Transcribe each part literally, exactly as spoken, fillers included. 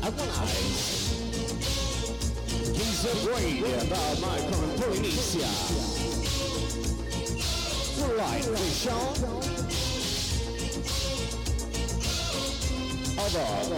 Agonize. He's a great about my current Polynesia. Right, Vision. Other.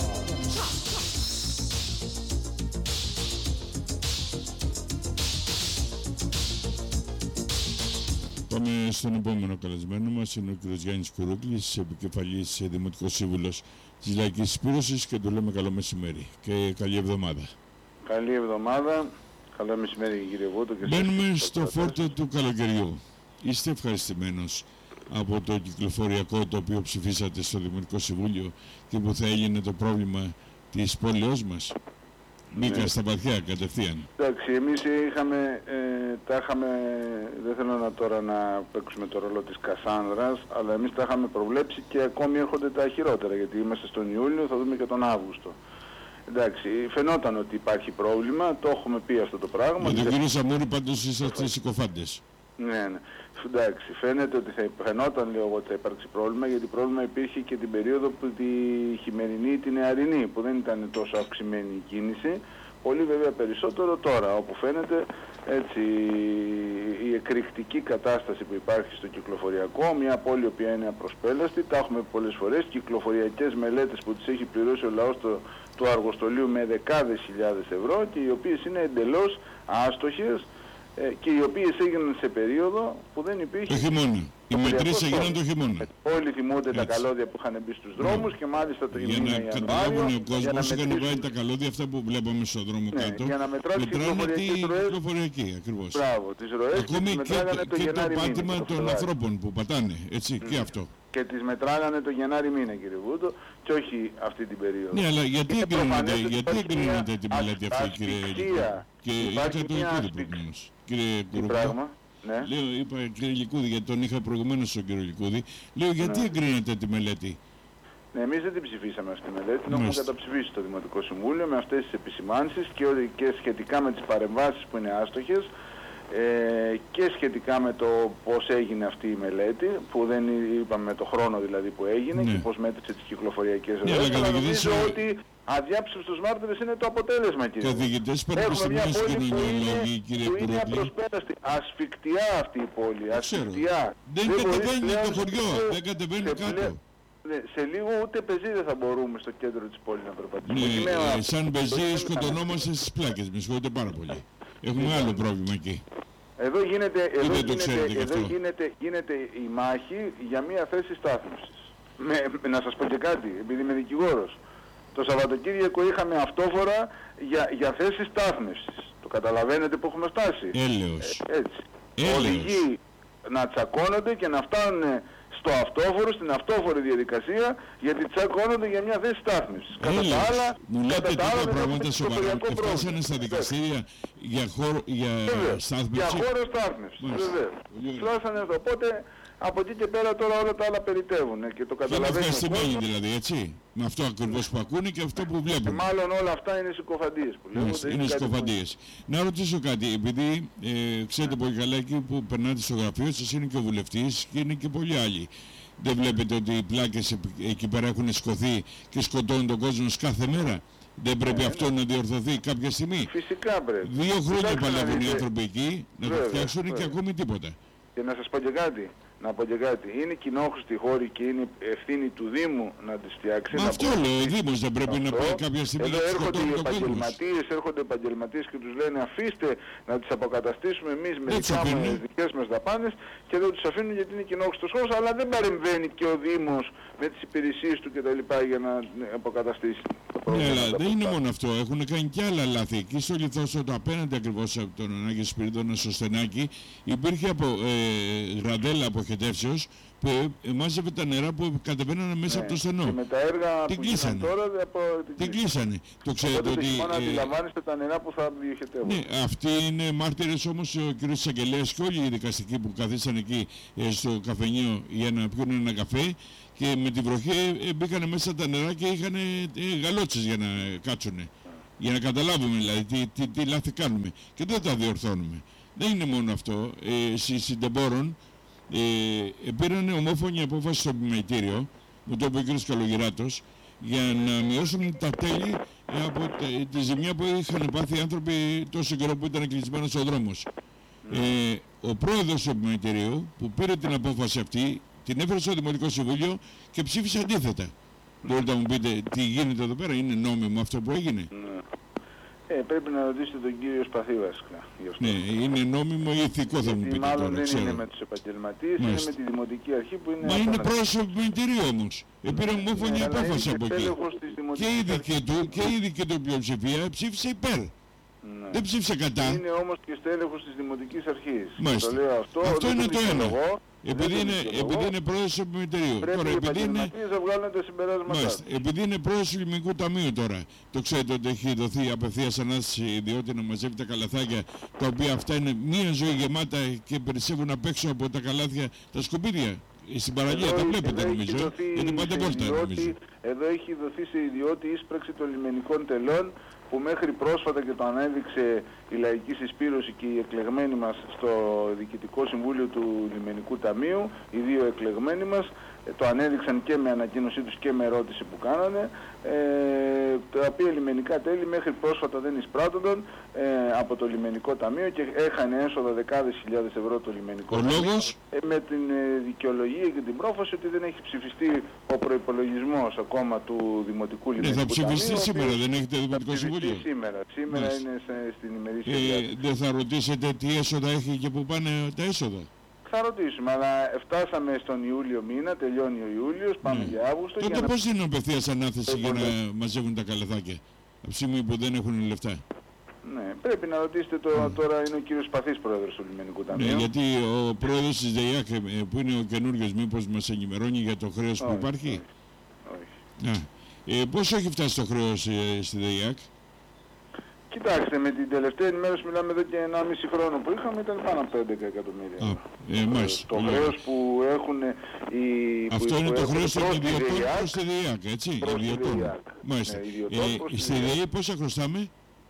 Πάμε στον επόμενο καλεσμένο μας, είναι ο κ. Γιάννης Κουρούκλης, επικεφαλής Δημοτικός Σύμβουλος της Λαϊκής Συσπήρωσης και του λέμε καλό μεσημέρι και καλή εβδομάδα. Καλή εβδομάδα, καλό μεσημέρι κύριε Βούτο. Και μπαίνουμε στο φόρτο του καλοκαιριού. Είστε ευχαριστημένος από το κυκλοφοριακό το οποίο ψηφίσατε στο Δημοτικό Συμβούλιο και που θα έγινε το πρόβλημα της πόλεως μας? Μπήκα ναι. στα βαθιά κατευθείαν. Εντάξει, εμείς είχαμε, ε, τα είχαμε, δεν θέλω να τώρα να παίξουμε το ρόλο της Κασάνδρας, αλλά εμείς τα είχαμε προβλέψει και ακόμη έρχονται τα χειρότερα, γιατί είμαστε στον Ιούλιο, θα δούμε και τον Αύγουστο. Εντάξει, φαινόταν ότι υπάρχει πρόβλημα, το έχουμε πει αυτό το πράγμα. Με τον κύριο Σαμούρη πάντως είσαστε συκοφάντες. Ναι, ναι. Εντάξει, φαίνεται ότι θα φαινόταν λέω εγώ ότι θα υπάρξει πρόβλημα, γιατί πρόβλημα υπήρχε και την περίοδο που τη χειμερινή, την νεαρινή, που δεν ήταν τόσο αυξημένη η κίνηση. Πολύ βέβαια περισσότερο τώρα, όπου φαίνεται έτσι η εκρηκτική κατάσταση που υπάρχει στο κυκλοφοριακό, μια πόλη η οποία είναι απροσπέλαστη, τα έχουμε πολλές φορές, κυκλοφοριακές μελέτες που τις έχει πληρώσει ο λαός το, του αργοστολίου με δεκάδες χιλιάδες ευρώ και οι οποίες είναι εντελώς άστοχες, Ε, και οι οποίες έγιναν σε περίοδο που δεν υπήρχε... Το χειμώνα. Οι μετρήσεις έγιναν το χειμώνα. Όλοι θυμούνται τα καλώδια που είχαν μπει στους δρόμους yeah. και μάλιστα το για να καταλάβουν ο κόσμος είχαν βάλει τα καλώδια αυτά που βλέπαμε στον δρόμο ναι, κάτω. Για να μετράνε την κυκλοφοριακή ακριβώς. Μπράβο, τις ροές. Ακόμη και, και, το, το, και το πάτημα μήνα, των ανθρώπων που πατάνε, έτσι, mm. και αυτό. Και τις μετράγανε το Γενάρη μήνα κύριε Βούτο και όχι αυτή την περίοδο. Ναι, αλλά γιατί εγκρίνεται, γιατί εγκρίνεται τη μελέτη αυτή κύριε Λικούδη? Και είπατε το Λικούδη προηγουμένως. Κύριε Κουρούκλη, ναι. λέω, είπα κύριε Λικούδη, γιατί τον είχα προηγουμένως στον κύριο Λικούδη, λέω γιατί ναι. εγκρίνεται τη μελέτη? Ναι, εμείς δεν την ψηφίσαμε αυτή τη μελέτη, την έχουμε καταψηφίσει στο Δημοτικό Συμβούλιο με αυτές τις επισημάνσεις και, και σχετικά με τις παρεμβάσεις που είναι άστοχες. Ε, και σχετικά με το πώς έγινε αυτή η μελέτη, που δεν είπαμε με το χρόνο δηλαδή που έγινε ναι. και πώς μέτρησε τις κυκλοφοριακές ναι, ροές, αλλά νομίζω ε... ότι αδιάψευστος μάρτυρες είναι το αποτέλεσμα κύριε. Καθηγητές πανεπιστημίους και κοινωνιολόγοι κύριε Κουρούκλη. Που είναι απροσπέραστη, ασφικτιά αυτή η πόλη, ασφικτιά. Δεν, δεν κατεβαίνει το χωριό, δεν κατεβαίνει κάτω. Ναι, σε λίγο ούτε πεζί δεν θα μπορούμε στο κέντρο της πόλης να περπατήσουμε. Ναι, ε, σαν πεζί σκοτωνόμαστε στις πλάκες, με συγχωρείτε πάρα πολύ. Έχουμε άλλο πρόβλημα εκεί. Εδώ, γίνεται, εδώ, γίνεται, εδώ αυτό. γίνεται, γίνεται η μάχη για μια θέση στάθμευσης. Με, με, να σας πω και κάτι, επειδή είμαι δικηγόρος. Το Σαββατοκύριακο είχαμε αυτόφορα για, για θέση στάθμευσης. Το καταλαβαίνετε που έχουμε φτάσει? Έλεος. Ε, έτσι. Έλεος. Οδηγοί να τσακώνονται και να φτάνουν στο αυτόφορο, στην αυτόφορη διαδικασία, γιατί τσακώνονται για μια θέση στάθμευσης. Κατά τα άλλα, μου λέτε τέτοια πράγματα σοβαρά και φτάσανε στα δικαστήρια για, χώρο, για στάθμευση. Για χώρο στάθμευσης, βεβαίως. Φτάσανε εδώ, οπότε από εκεί και πέρα τώρα όλα τα άλλα περιτεύουν και το καταλαβαίνουν. Είναι ευχαριστημένοι δηλαδή, έτσι, με αυτό ακριβώς που ακούνε και αυτό που βλέπουν. Και μάλλον όλα αυτά είναι συκοφαντίες που λέγονται. Είναι, είναι συκοφαντίες. Που... Να ρωτήσω κάτι, επειδή ε, ξέρετε πολύ καλά εκεί που περνάτε στο γραφείο σας είναι και ο βουλευτής και είναι και πολλοί άλλοι. Δεν βλέπετε ότι οι πλάκες εκεί πέρα έχουν σκοθεί και σκοτώνουν τον κόσμο κάθε μέρα? Δεν πρέπει ναι, αυτό ναι. να διορθωθεί κάποια στιγμή? Φυσικά πρέπει. Δύο χρόνια παλεύουν οι άνθρωποι εκεί να βέβαια, το φτιάξουν βέβαια. Και ακόμη τίποτα. Και να σας πω και κάτι, να πω και κάτι. Είναι κοινόχρηστη χώρη και είναι ευθύνη του Δήμου να τις φτιάξει. Μα αυτό λέω, ο Δήμος δεν πρέπει αυτό. να πάει κάποια στιγμή εδώ να έρχονται οι επαγγελματίες, έρχονται επαγγελματίες και τους λένε αφήστε να τις αποκαταστήσουμε εμείς με τις δικές μας δαπάνες και δεν τους αφήνουν γιατί είναι κοινόχρηστος χώρος, αλλά δεν παρεμβαίνει και ο Δήμος με τις υπηρεσίες του κτλ. Για να αποκαταστήσει. Ναι, αλλά δεν είναι μόνο αυτό. Έχουν κάνει και άλλα λάθη. Εκεί στο Λιθόστο, το απέναντι ακριβώς από τον Ανάγκη Σπυρίδωνα στο Στενάκι, υπήρχε από, ε, γραδέλα αποχετεύσεως που ε, μάζευε τα νερά που κατεβαίνανε μέσα ναι, από το στενό. Και με τα έργα την που κλείσανε. Τώρα, από, την, την κλείσανε. Το ξέρετε οπότε ότι... Οπότε ε, αντιλαμβάνεστε τα νερά που θα διοχετεύουν. Ναι, αυτοί είναι μάρτυρες όμως ο κ. Εισαγγελέας και όλοι οι δικαστικοί που καθίσαν εκεί ε, στο καφενείο για να πιούν ένα καφέ. Και με τη βροχή ε, μπήκανε μέσα τα νερά και είχαν ε, γαλότσες για να κάτσουνε. Για να καταλάβουμε δηλαδή τι, τι, τι λάθη κάνουμε. Και δεν τα διορθώνουμε. Δεν είναι μόνο αυτό. Ε, συντεμπόρων ε, πήραν ομόφωνη απόφαση στο επιμελητήριο, μου το είπε ο κ. Καλογεράτος, για να μειώσουν τα τέλη ε, από τη, τη ζημιά που είχαν πάθει οι άνθρωποι τόσο καιρό που ήταν κλεισμένος ο δρόμος. Mm. Ε, ο πρόεδρος του Επιμελητηρίου που πήρε την απόφαση αυτή, την έφερε στο Δημοτικό Συμβούλιο και ψήφισε αντίθετα. Mm. Μπορείτε να μου πείτε τι γίνεται εδώ πέρα, είναι νόμιμο αυτό που έγινε? Mm. Ε, πρέπει να ρωτήσετε τον κύριο Σπαθή βασικά. Ναι, είναι νόμιμο ή ηθικό θα μου πείτε μάλλον τώρα, δεν ξέρω. είναι με τους επαγγελματίες, είναι με τη Δημοτική Αρχή που είναι... Μα είναι πρόεδρος του Επιμελητηρίου όμως. Επήρε ομόφωνη ναι, απόφαση από εκεί. Και η δική του, και η δική του πλειοψηφία ψήφισε υπέρ. Ναι. Δεν ψήφισε κατά. Είναι όμως και στέλεχος της Δημοτικής Αρχής. Μάλιστα. Το λέω αυτό, αυτό είναι το ένα. Λόγο, επειδή, είναι, επειδή είναι πρόεδρος του Επιμελητηρίου. Πρέπει τώρα, οι επειδή είναι... να βγάλουν τα συμπεράσματά τους. Επειδή είναι πρόεδρος του Λιμνικού Ταμείου τώρα, το ξέρετε ότι έχει δοθεί απευθείας ανάσταση ιδιότητα να μαζεύει τα καλαθάκια, τα οποία αυτά είναι μία ζωή γεμάτα και περισσεύουν απ' έξω από τα καλάθια τα σκουπίδια. Στην παραλία τα βλέπετε νομίζω, γιατί πάτε πόρτα νομίζω. Εδώ έχει δοθεί σε ιδιώτη ίσπραξη των λιμενικών τελών που μέχρι πρόσφατα, και το ανέδειξε η Λαϊκή Συσπήρωση και οι εκλεγμένοι μας στο Διοικητικό Συμβούλιο του Λιμενικού Ταμείου, οι δύο εκλεγμένοι μας, το ανέδειξαν και με ανακοίνωσή τους και με ερώτηση που κάνανε, ε, τα οποία λιμενικά τέλη μέχρι πρόσφατα δεν εισπράττονταν ε, από το Λιμενικό Ταμείο και έχανε έσοδα δεκάδες χιλιάδες ευρώ το Λιμενικό Ταμείο, ε, με την ε, δικαιολογία και την πρόφαση ότι δεν έχει ψηφιστεί ο προϋπολογισμός ακόμα του Δημοτικού Λιμενικού Ταμείου. Ναι, θα ψηφιστεί σήμερα, δεν έχετε Δημοτικό Συμβούλιο? Σήμερα, σήμερα Μάλιστα. είναι σε, στην ημερήσια ε, διάταξη. Δεν θα ρωτήσετε τι έσοδα έχει και πού πάνε τα έσοδα? Θα ρωτήσουμε, αλλά φτάσαμε στον Ιούλιο μήνα, τελειώνει ο Ιούλιος, πάμε ναι. για Αύγουστο. Τότε για πώς να... δίνουν απευθείας ανάθεση για να μαζεύουν τα καλαθάκια, από τη στιγμή που δεν έχουν λεφτά? Ναι, πρέπει να ρωτήσετε το, mm. τώρα είναι ο κύριος Σπαθής πρόεδρος του Λιμενικού Ταμείου. Ναι, γιατί ο πρόεδρος της ΔΕΙΑΚ που είναι ο καινούριος, μήπως μας ενημερώνει για το χρέος όχι, που υπάρχει? Όχι. όχι. Α, ε, πώς έχει φτάσει το χρέος ε, στη ΔΕΙΑΚ? Κοιτάξτε, με την τελευταία ενημέρωση μιλάμε εδώ και ενάμιση χρόνο που είχαμε, ήταν πάνω από έντεκα εκατομμύρια. Α, ε, μάλιστα, το χρέος που έχουν οι... Αυτό που, είναι που το χρέος των ιδιωτών ΔΕΙΑΚ, προς τη ΔΕΙΑΚ, έτσι? Προς ιδιωτών. ΔΕΙΑΚ. Μάλιστα. Ναι, ιδιωτών ε, προς τη στη ΔΕΙΑΚ. ΔΕΙΑΚ πόσα χρωστάμε?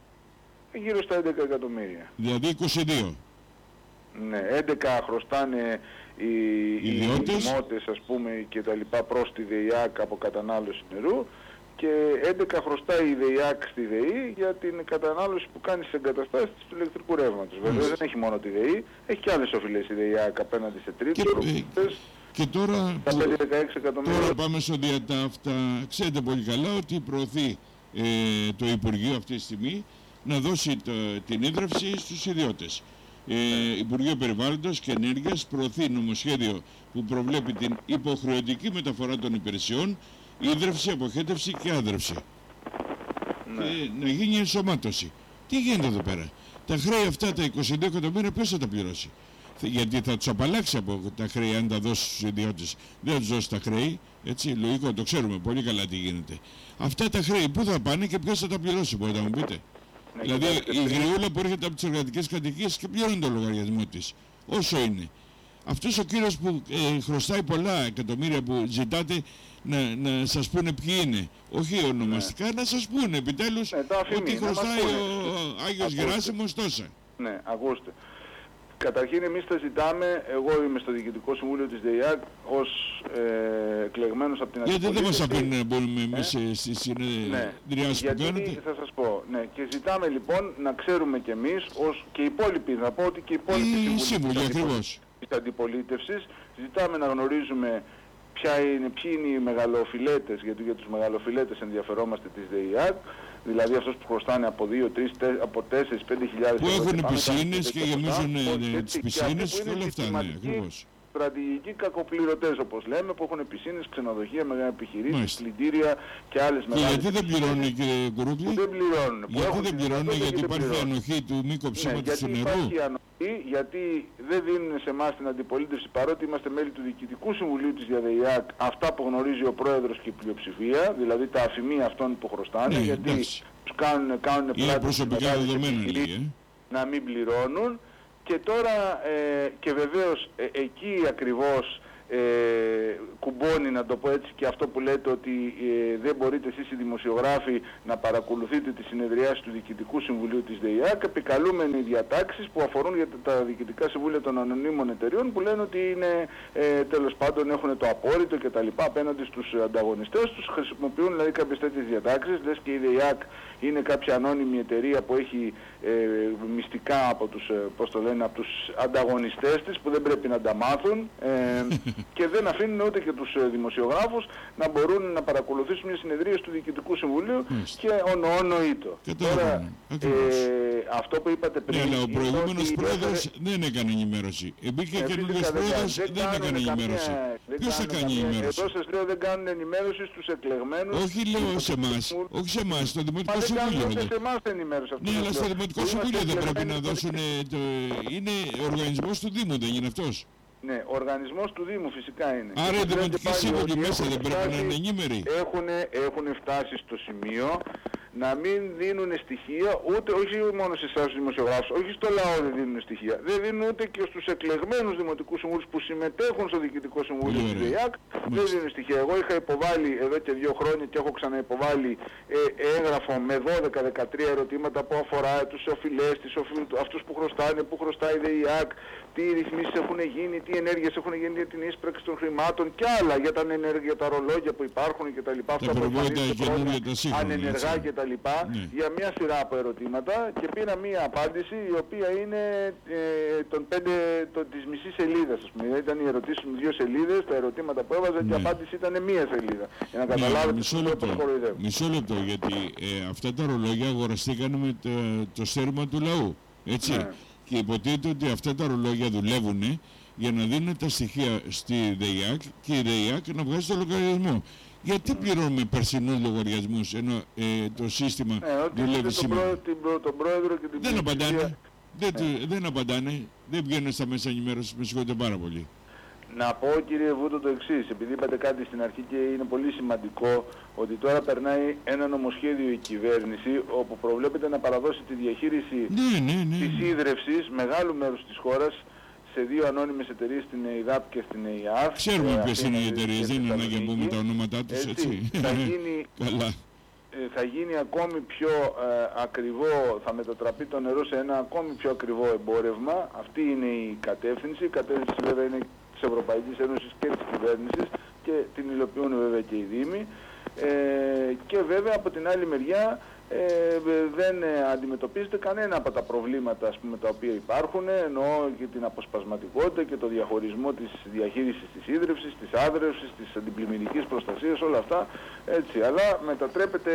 Γύρω στα έντεκα εκατομμύρια. Δηλαδή είκοσι δύο. Ναι, έντεκα χρωστάνε οι, οι δημότες, ας πούμε, και τα λοιπά προς τη ΔΕΙΑΚ από κατανάλωση νερού και έντεκα χρωστάει η ΔΕΙΑΚ στη ΔΕΗ για την κατανάλωση που κάνει στις εγκαταστάσεις του ηλεκτρικού ρεύματος. Βέβαια δεν έχει μόνο τη ΔΕΗ, έχει και άλλες οφειλές η ΔΕΙΑΚ απέναντι σε τρίτους, προπιστές. Και τώρα, τα πέντε δεκαέξι εκατομμύρια. Τώρα πάμε στο διατάφτα. Ξέρετε πολύ καλά ότι προωθεί ε, το Υπουργείο αυτή τη στιγμή να δώσει το, την ίδρυυση στους ιδιώτες. Ε, Υπουργείο Περιβάλλοντος και Ενέργειας προωθεί νομοσχέδιο που προβλέπει την υποχρεωτική μεταφορά των υπηρεσιών, ίδρυυση, αποχέτευση και άδρυυση. Ναι. Και να γίνει ενσωμάτωση. Τι γίνεται εδώ πέρα? Τα χρέη αυτά τα είκοσι δύο εκατομμύρια ποιος θα τα πληρώσει? Γιατί θα τους απαλλάξει από τα χρέη αν τα δώσει στους ιδιώτες. Δεν θα τους δώσει τα χρέη, έτσι, λογικό, το ξέρουμε πολύ καλά τι γίνεται. Αυτά τα χρέη πού θα πάνε και ποιος θα τα πληρώσει, μπορείτε να μου πείτε? Ναι, δηλαδή η γριούλα που έρχεται από τις εργατικές κατοικίες και πληρώνει το λογαριασμό της, όσο είναι. Αυτός ο κύριος που ε, χρωστάει πολλά εκατομμύρια που ζητάτε να, να σας πούνε ποιοι είναι, όχι ονομαστικά, ναι. να σας πούνε επιτέλους ναι, ότι χρωστάει ο, ο Άγιος Γεράσιμος τόσα. Ναι, ακούστε. Καταρχήν εμείς τα ζητάμε, εγώ είμαι στο Διοικητικό Συμβούλιο της ΔΕΙΑΚ ως ε, εκλεγμένος από την αντιπολίτευση. Γιατί δεν μας αφήνουν να μπορούμε ε? εμείς ε, στις συνεδριάσεις ναι. που κάνετε? Γιατί θα σας πω, ναι, και ζητάμε λοιπόν να ξέρουμε κι εμείς ως και οι υπόλοιποι, να πω ότι και οι υπόλοιποι σύμβουλοι ακριβώς της αντιπολίτευσης, ζητάμε να γνωρίζουμε ποια είναι, ποιοι είναι οι μεγαλοφιλέτες, γιατί για τους μεγαλοφιλέτες ενδιαφερόμαστε της ΔΕΙΑΚ, δηλαδή αυτούς που χρωστάνε από δύο, τρεις, από τέσσερις, πέντε χιλιάδες που έχουν πισίνες και γεμίζουν τις πισίνες και όλα αυτά, ναι, ακριβώς. Στρατηγικοί κακοπληρωτές, όπως λέμε, που έχουν πισίνες, ξενοδοχεία, μεγάλα επιχειρήσεις, πλυντήρια και άλλες μεγάλες. Και γιατί δεν πληρώνουν, κύριε Κουρούκλη? Δεν πληρώνουν. Γιατί δεν πληρώνουν? Γιατί υπάρχει ανοχή του μη κοψίματος του νερού? Υπάρχει ανοχή, γιατί δεν δίνουν σε εμάς την αντιπολίτευση, παρότι είμαστε μέλη του Διοικητικού Συμβουλίου της ΔΕΙΑΚ, αυτά που γνωρίζει ο πρόεδρος και η πλειοψηφία, δηλαδή τα αφημία αυτών που χρωστάνε, ναι, γιατί τους κάνουν, κάνουν πλάτη να μην πληρώνουν. Και τώρα, ε, και βεβαίως ε, εκεί ακριβώς ε, κουμπώνει, να το πω έτσι, και αυτό που λέτε ότι ε, δεν μπορείτε εσείς οι δημοσιογράφοι να παρακολουθείτε τις συνεδριάσεις του Διοικητικού Συμβουλίου της ΔΕΙΑΚ, επικαλούμενοι διατάξεις που αφορούν για τα διοικητικά συμβούλια των ανωνύμων εταιριών, που λένε ότι είναι, ε, τέλος πάντων έχουν το απόρριτο και τα λοιπά απέναντι στους ανταγωνιστές τους. Χρησιμοποιούν δηλαδή κάποιες τέτοιες διατάξεις, λες και η ΔΕΙΑΚ είναι κάποια ανώνυμη εταιρεία που έχει ε, μυστικά από τους, ε, πώς το λένε, από τους ανταγωνιστές της, που δεν πρέπει να τα μάθουν, ε, και δεν αφήνουν ούτε και τους ε, δημοσιογράφους να μπορούν να παρακολουθήσουν μια συνεδρία του Διοικητικού Συμβουλίου και ονοονοείτο. Τώρα, ε, αυτό που είπατε πριν... Ναι, αλλά ο προηγούμενος πρόεδρος έφερε... δεν έκανε ενημέρωση. Εμπήκε και καινούργιος πρόεδρος, δεν, δεν έκανε ενημέρωση. Ποιος θα κάνει ενημέρωση? Εδώ σας λέω, δεν κάνουν ενημέρωση στους εκλεγμένους. Όχι, λέω σε εμάς. Όχι σε εμάς, στο Δημοτικό Συμβούλιο. Δεν σε εμάς ενημέρωση αυτό. Ναι, αλλά στο Δημοτικό Συμβούλιο δεν πρέπει να δώσουν... Το... Είναι οργανισμός του Δήμου, δεν είναι αυτός? Ναι, ο οργανισμός του Δήμου φυσικά είναι. Άρα οι δημοτικοί σύμβουλοι μέσα δεν πρέπει να είναι ενήμεροι? Έχουν φτάσει στο σημείο να μην δίνουν στοιχεία, ούτε, όχι μόνο σε εσάς τους δημοσιογράφους, όχι στο λαό δεν δίνουν στοιχεία. Δεν δίνουν ούτε και στους εκλεγμένους δημοτικούς συμβούλους που συμμετέχουν στο Διοικητικό Συμβούλιο της ΔΕΙΑΚ, δεν δίνουν στοιχεία. Εγώ είχα υποβάλει εδώ και δύο χρόνια και έχω ξαναυποβάλει ε, έγγραφο με δώδεκα δεκατρία ερωτήματα που αφορά τους οφειλές, τις οφειλ, αυτούς που χρωστάνε, που χρωστάει η ΔΕΙΑΚ, τι ρυθμίσεις έχουν γίνει, τι ενέργειες έχουν γίνει για την ίσπραξη των χρημάτων και άλλα, για τα, ενέργεια, τα ρολόγια που υπάρχουν και τα λοιπά, αυτά που εμφανίζονται ανενεργά και τα λοιπά, ναι. Για μια σειρά από ερωτήματα, και πήρα μια απάντηση η οποία είναι ε, των πέντε, τον, της μισής σελίδας, ας πούμε. Ήταν οι ερωτήσεις με δύο σελίδες, τα ερωτήματα που έβαζα, ναι. Και η απάντηση ήταν μία σελίδα. Για να καταλάβετε, ναι, μισό λεπτό, μισό λεπτό, γιατί ε, αυτά τα ρολόγια αγοραστήκαν με το, το στέρμα του λαού, έτσι. Ναι. Και υποτίθεται ότι αυτά τα ρολόγια δουλεύουν για να δίνουν τα στοιχεία στη ΔΕΙΑΚ και η ΔΕΙΑΚ να βγάζει το λογαριασμό. Γιατί πληρώνουμε περσινούς λογαριασμούς ενώ ε, το σύστημα ε, δουλεύει σήμερα? Τον, τον πρόεδρο και την δεν απαντάνε, δεν, ε. δεν απαντάνε, δεν βγαίνουν στα μέσα ενημέρωσης, με συγχωρείτε πάρα πολύ. Να πω, κύριε Βούτο, το εξής, επειδή είπατε κάτι στην αρχή και είναι πολύ σημαντικό, ότι τώρα περνάει ένα νομοσχέδιο η κυβέρνηση όπου προβλέπεται να παραδώσει τη διαχείριση ναι, ναι, ναι. της ίδρευσης μεγάλου μέρους της χώρας σε δύο ανώνυμες εταιρείες, στην ΕΙΔΑΠ και στην ΕΙΑΦ. Ξέρουμε ε, ποιες είναι οι εταιρείες, δεν είναι ανάγκη να πούμε τα ονόματά τους, έτσι. έτσι. Θα γίνει, Καλά. θα γίνει ακόμη πιο ε, ακριβό, θα μετατραπεί το νερό σε ένα ακόμη πιο ακριβό εμπόρευμα. Αυτή είναι η κατεύθυνση. Η κατεύθυνση βέβαια είναι της Ευρωπαϊκής Ένωσης και της κυβέρνησης και την υλοποιούν βέβαια και οι Δήμοι. Ε, και βέβαια από την άλλη μεριά ε, δεν ε, αντιμετωπίζεται κανένα από τα προβλήματα, ας πούμε, τα οποία υπάρχουν, εννοώ και την αποσπασματικότητα και το διαχωρισμό της διαχείρισης της ίδρυυσης, της άδρευσης, της αντιπλημμυρικής προστασίας, όλα αυτά, έτσι. Αλλά μετατρέπεται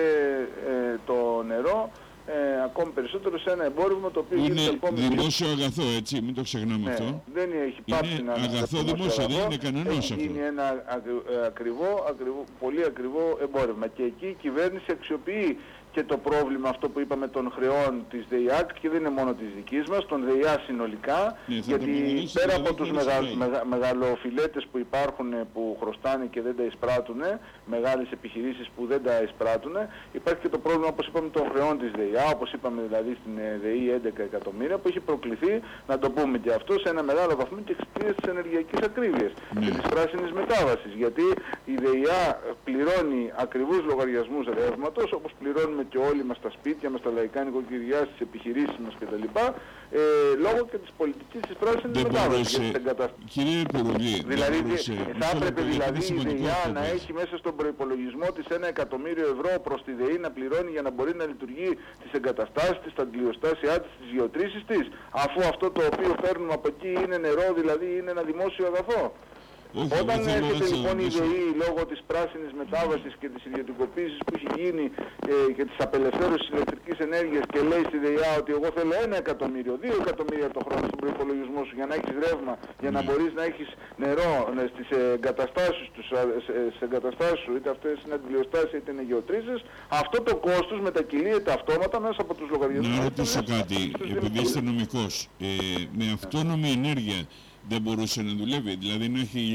ε, το νερό Ε, ακόμη περισσότερο σε ένα εμπόρευμα το οποίο είναι ακόμη δημόσιο αγαθό, έτσι, μην το ξεχνάμε ναι, αυτό. Δεν έχει πάψει είναι να είναι αγαθό δημόσιο, δεν είναι κανένας αυτό. Είναι ένα ακριβό, ακριβό, πολύ ακριβό εμπόρευμα και εκεί η κυβέρνηση αξιοποιεί και το πρόβλημα αυτό που είπαμε των χρεών της ΔΕΙΑΚ, και δεν είναι μόνο της δικής μας, των ΔΕΙΑ συνολικά, ναι, γιατί πέρα από τους μεγα, μεγα, μεγαλοφιλέτες που υπάρχουν που χρωστάνε και δεν τα εισπράττουν, μεγάλες επιχειρήσεις που δεν τα εισπράττουν, υπάρχει και το πρόβλημα, όπως είπαμε, των χρεών της ΔΕΙΑ, όπως είπαμε δηλαδή στην ΔΕΗ έντεκα εκατομμύρια, που έχει προκληθεί, να το πούμε και αυτό, σε ένα μεγάλο βαθμό και εξαιτίας της ενεργειακής ακρίβειας ναι. και της πράσινης μετάβασης, γιατί η ΔΕΙΑ πληρώνει ακριβούς λογαριασμούς ρεύματος, όπως πληρώνουμε και όλοι μας στα σπίτια μας, στα λαϊκά νοικοκυριά, στις επιχειρήσεις μας κτλ. Ε, λόγω και της πολιτικής της πράσινης μετάβασης. Κύριε Υπουργέ, δηλαδή θα έπρεπε δηλαδή η ΔΕΙΑ να έχει μέσα στον προϋπολογισμό της ένα εκατομμύριο ευρώ προς τη ΔΕΗ να πληρώνει για να μπορεί να λειτουργεί τις εγκαταστάσεις της, τα αντιλιοστάσια της, τις γεωτρήσεις της, αφού αυτό το οποίο παίρνουμε από εκεί είναι νερό, δηλαδή είναι ένα δημόσιο αγαθό. Όχι, όταν έρχεται λοιπόν η μέσα. ΔΕΗ λόγω της πράσινης μετάβασης και της ιδιωτικοποίησης που έχει γίνει ε, και της απελευθέρωσης της ηλεκτρικής ενέργειας και λέει στη ΔΕΙΑ ότι εγώ θέλω ένα εκατομμύριο, δύο εκατομμύρια το χρόνο στον προϋπολογισμό σου για να έχεις ρεύμα, για να μπορείς να έχεις νερό ναι, στις εγκαταστάσεις, τους, στις εγκαταστάσεις σου, είτε αυτές είναι αντιλιοστάσεις είτε είναι γεωτρήσεις, αυτό το κόστος μετακυλείται αυτόματα μέσα από τους λογαριασμούς. Να ρωτήσω κάτι, επειδή είστε νομικός, ε, με αυτόνομη ενέργεια δεν μπορούσε να δουλεύει, δηλαδή να έχει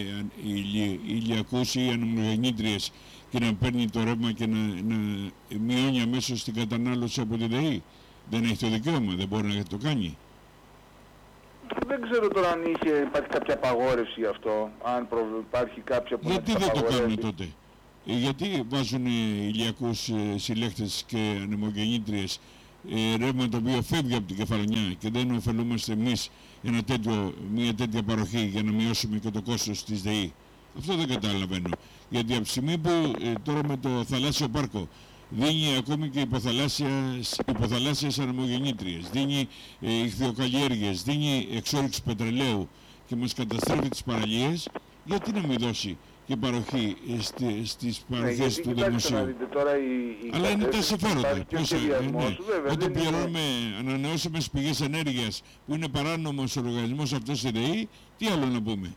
ε, ε, ηλιακούς ή ανεμογεννήτριες και να παίρνει το ρεύμα και να, να μειώνει αμέσως την κατανάλωση από τη ΔΕΗ? Δεν έχει το δικαίωμα, δεν μπορεί να το κάνει. Δεν δεν ξέρω τώρα αν είχε, υπάρχει κάποια απαγόρευση γι' αυτό, αν προ, υπάρχει κάποια που Γιατί να δεν το απαγορεύει. κάνουν τότε? Ε, γιατί βάζουν ηλιακούς ε, συλλέχτες και ανεμογεννήτριες, ε, ρεύμα το οποίο φεύγει από την κεφαλονιά και δεν ωφελούμαστε εμείς ένα τέτοιο, μια τέτοια παροχή για να μειώσουμε και το κόστος της ΔΕΗ? Αυτό δεν καταλαβαίνω. Γιατί από τη στιγμή που ε, τώρα με το θαλάσσιο πάρκο δίνει ακόμη και υποθαλάσσιες, υποθαλάσσιες ανεμογεννήτριες, δίνει ε, ηχθειοκαλλιέργειες, δίνει εξόρυξη πετρελαίου και μας καταστρέφει τις παραλίες, γιατί να μην δώσει και παροχή ε, στι, στις παροχές ναι, του κοιτάξτε δημοσίου? να δείτε, τώρα η, η Αλλά είναι τα κατεύθυνση συμφέροντα. υπάρχει και ο Ποιος, ε, σχεδιασμός, ναι. βέβαια, Όταν δεν είναι- πληρώνουμε ανανεώσιμες πηγές ενέργειας που είναι παράνομος ο οργανισμός αυτός η ΔΕΗ, τι άλλο να πούμε?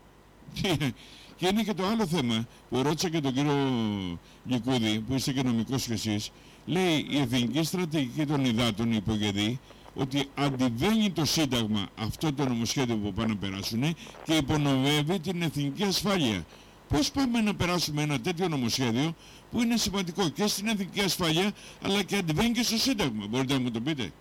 Και είναι και το άλλο θέμα που ρώτησα και τον κύριο Λυκούδη, που είστε και νομικός κι εσείς. Λέει η Εθνική Στρατηγική των Υδάτων, η υπογεδή, ότι αντιβαίνει το Σύνταγμα αυτό το νομοσχέδιο που πάνε να περάσουν και υπονομεύει την εθνική ασφάλεια. Πώς πάμε να περάσουμε ένα τέτοιο νομοσχέδιο που είναι σημαντικό και στην εθνική ασφάλεια αλλά και αντιβαίνει και στο Σύνταγμα? Μπορείτε να μου το πείτε?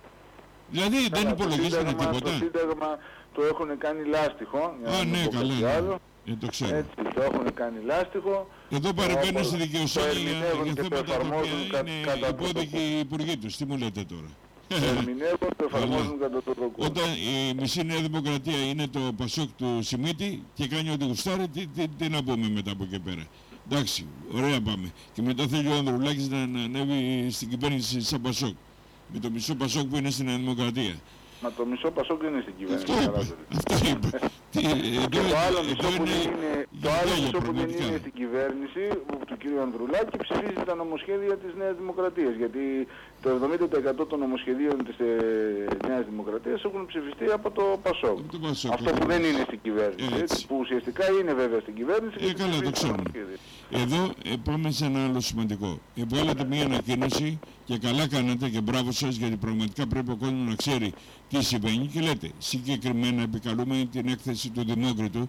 Δηλαδή δεν Καλά, το υπολογίζανε Σύνταγμα- τίποτα? Το Σύνταγμα το έχουν κάνει λάστιχο. για Α, να μην ναι, πω καλά. κάτι Ναι. άλλο. Ε, το ξέρω. Έτσι, το έχουν κάνει λάστιχο. Εδώ παρεμβαίνουν Όπως στη το δικαιοσύνη για, ερμηνεύουν για και το θέματα τα εφαρμόζουν οποία κα- είναι κατά υπόδικοι οι υπουργοί τους. Τι μου λέτε τώρα? Το ερμηνεύουν, το εφαρμόζουν κατά το δοκούν. Όταν η μισή Νέα Δημοκρατία είναι το Πασόκ του Σιμίτη και κάνει ό,τι γουστάρει, τι, τι, τι να πούμε μετά από εκεί πέρα? Εντάξει, ωραία πάμε. Και μετά θέλει ο Ανδρουλάκης να, να ανέβει στην κυβέρνηση σαν Πασόκ. Με το μισό Πασόκ που είναι στην Νέα Δημοκρατία. Μα το μισό Πασόκ δεν είναι στην κυβέρνηση. Αυτό καλά είπε. το λέτε. Αυτό είπε. Τι, εδώ, Και το άλλο εδώ μισό που δεν είναι, το για άλλο γέλια μισό που δεν πραγματικά. είναι στην κυβέρνηση που- του κ. Ανδρουλάκη ψηφίζει τα νομοσχέδια της Νέας Δημοκρατίας. Γιατί το εβδομήντα τοις εκατό των νομοσχεδίων της ε, Νέας Δημοκρατίας έχουν ψηφιστεί από το Πασόκ. Από το Πασόκ, Αυτό που ακριβώς. δεν είναι στην κυβέρνηση. Έτσι. Έτσι, που ουσιαστικά είναι βέβαια στην κυβέρνηση. Ε, και καλά, ψηφίζει το τα ξέρουμε. νομοσχέδια. Εδώ ε, πάμε σε ένα άλλο σημαντικό. Ε, βγάλατε μια ανακοίνωση και καλά κάνατε και μπράβο σας, γιατί πραγματικά πρέπει ο κόσμος να ξέρει τι συμβαίνει και λέτε συγκεκριμένα, επικαλούμε την έκθεση του Δημόκριτου,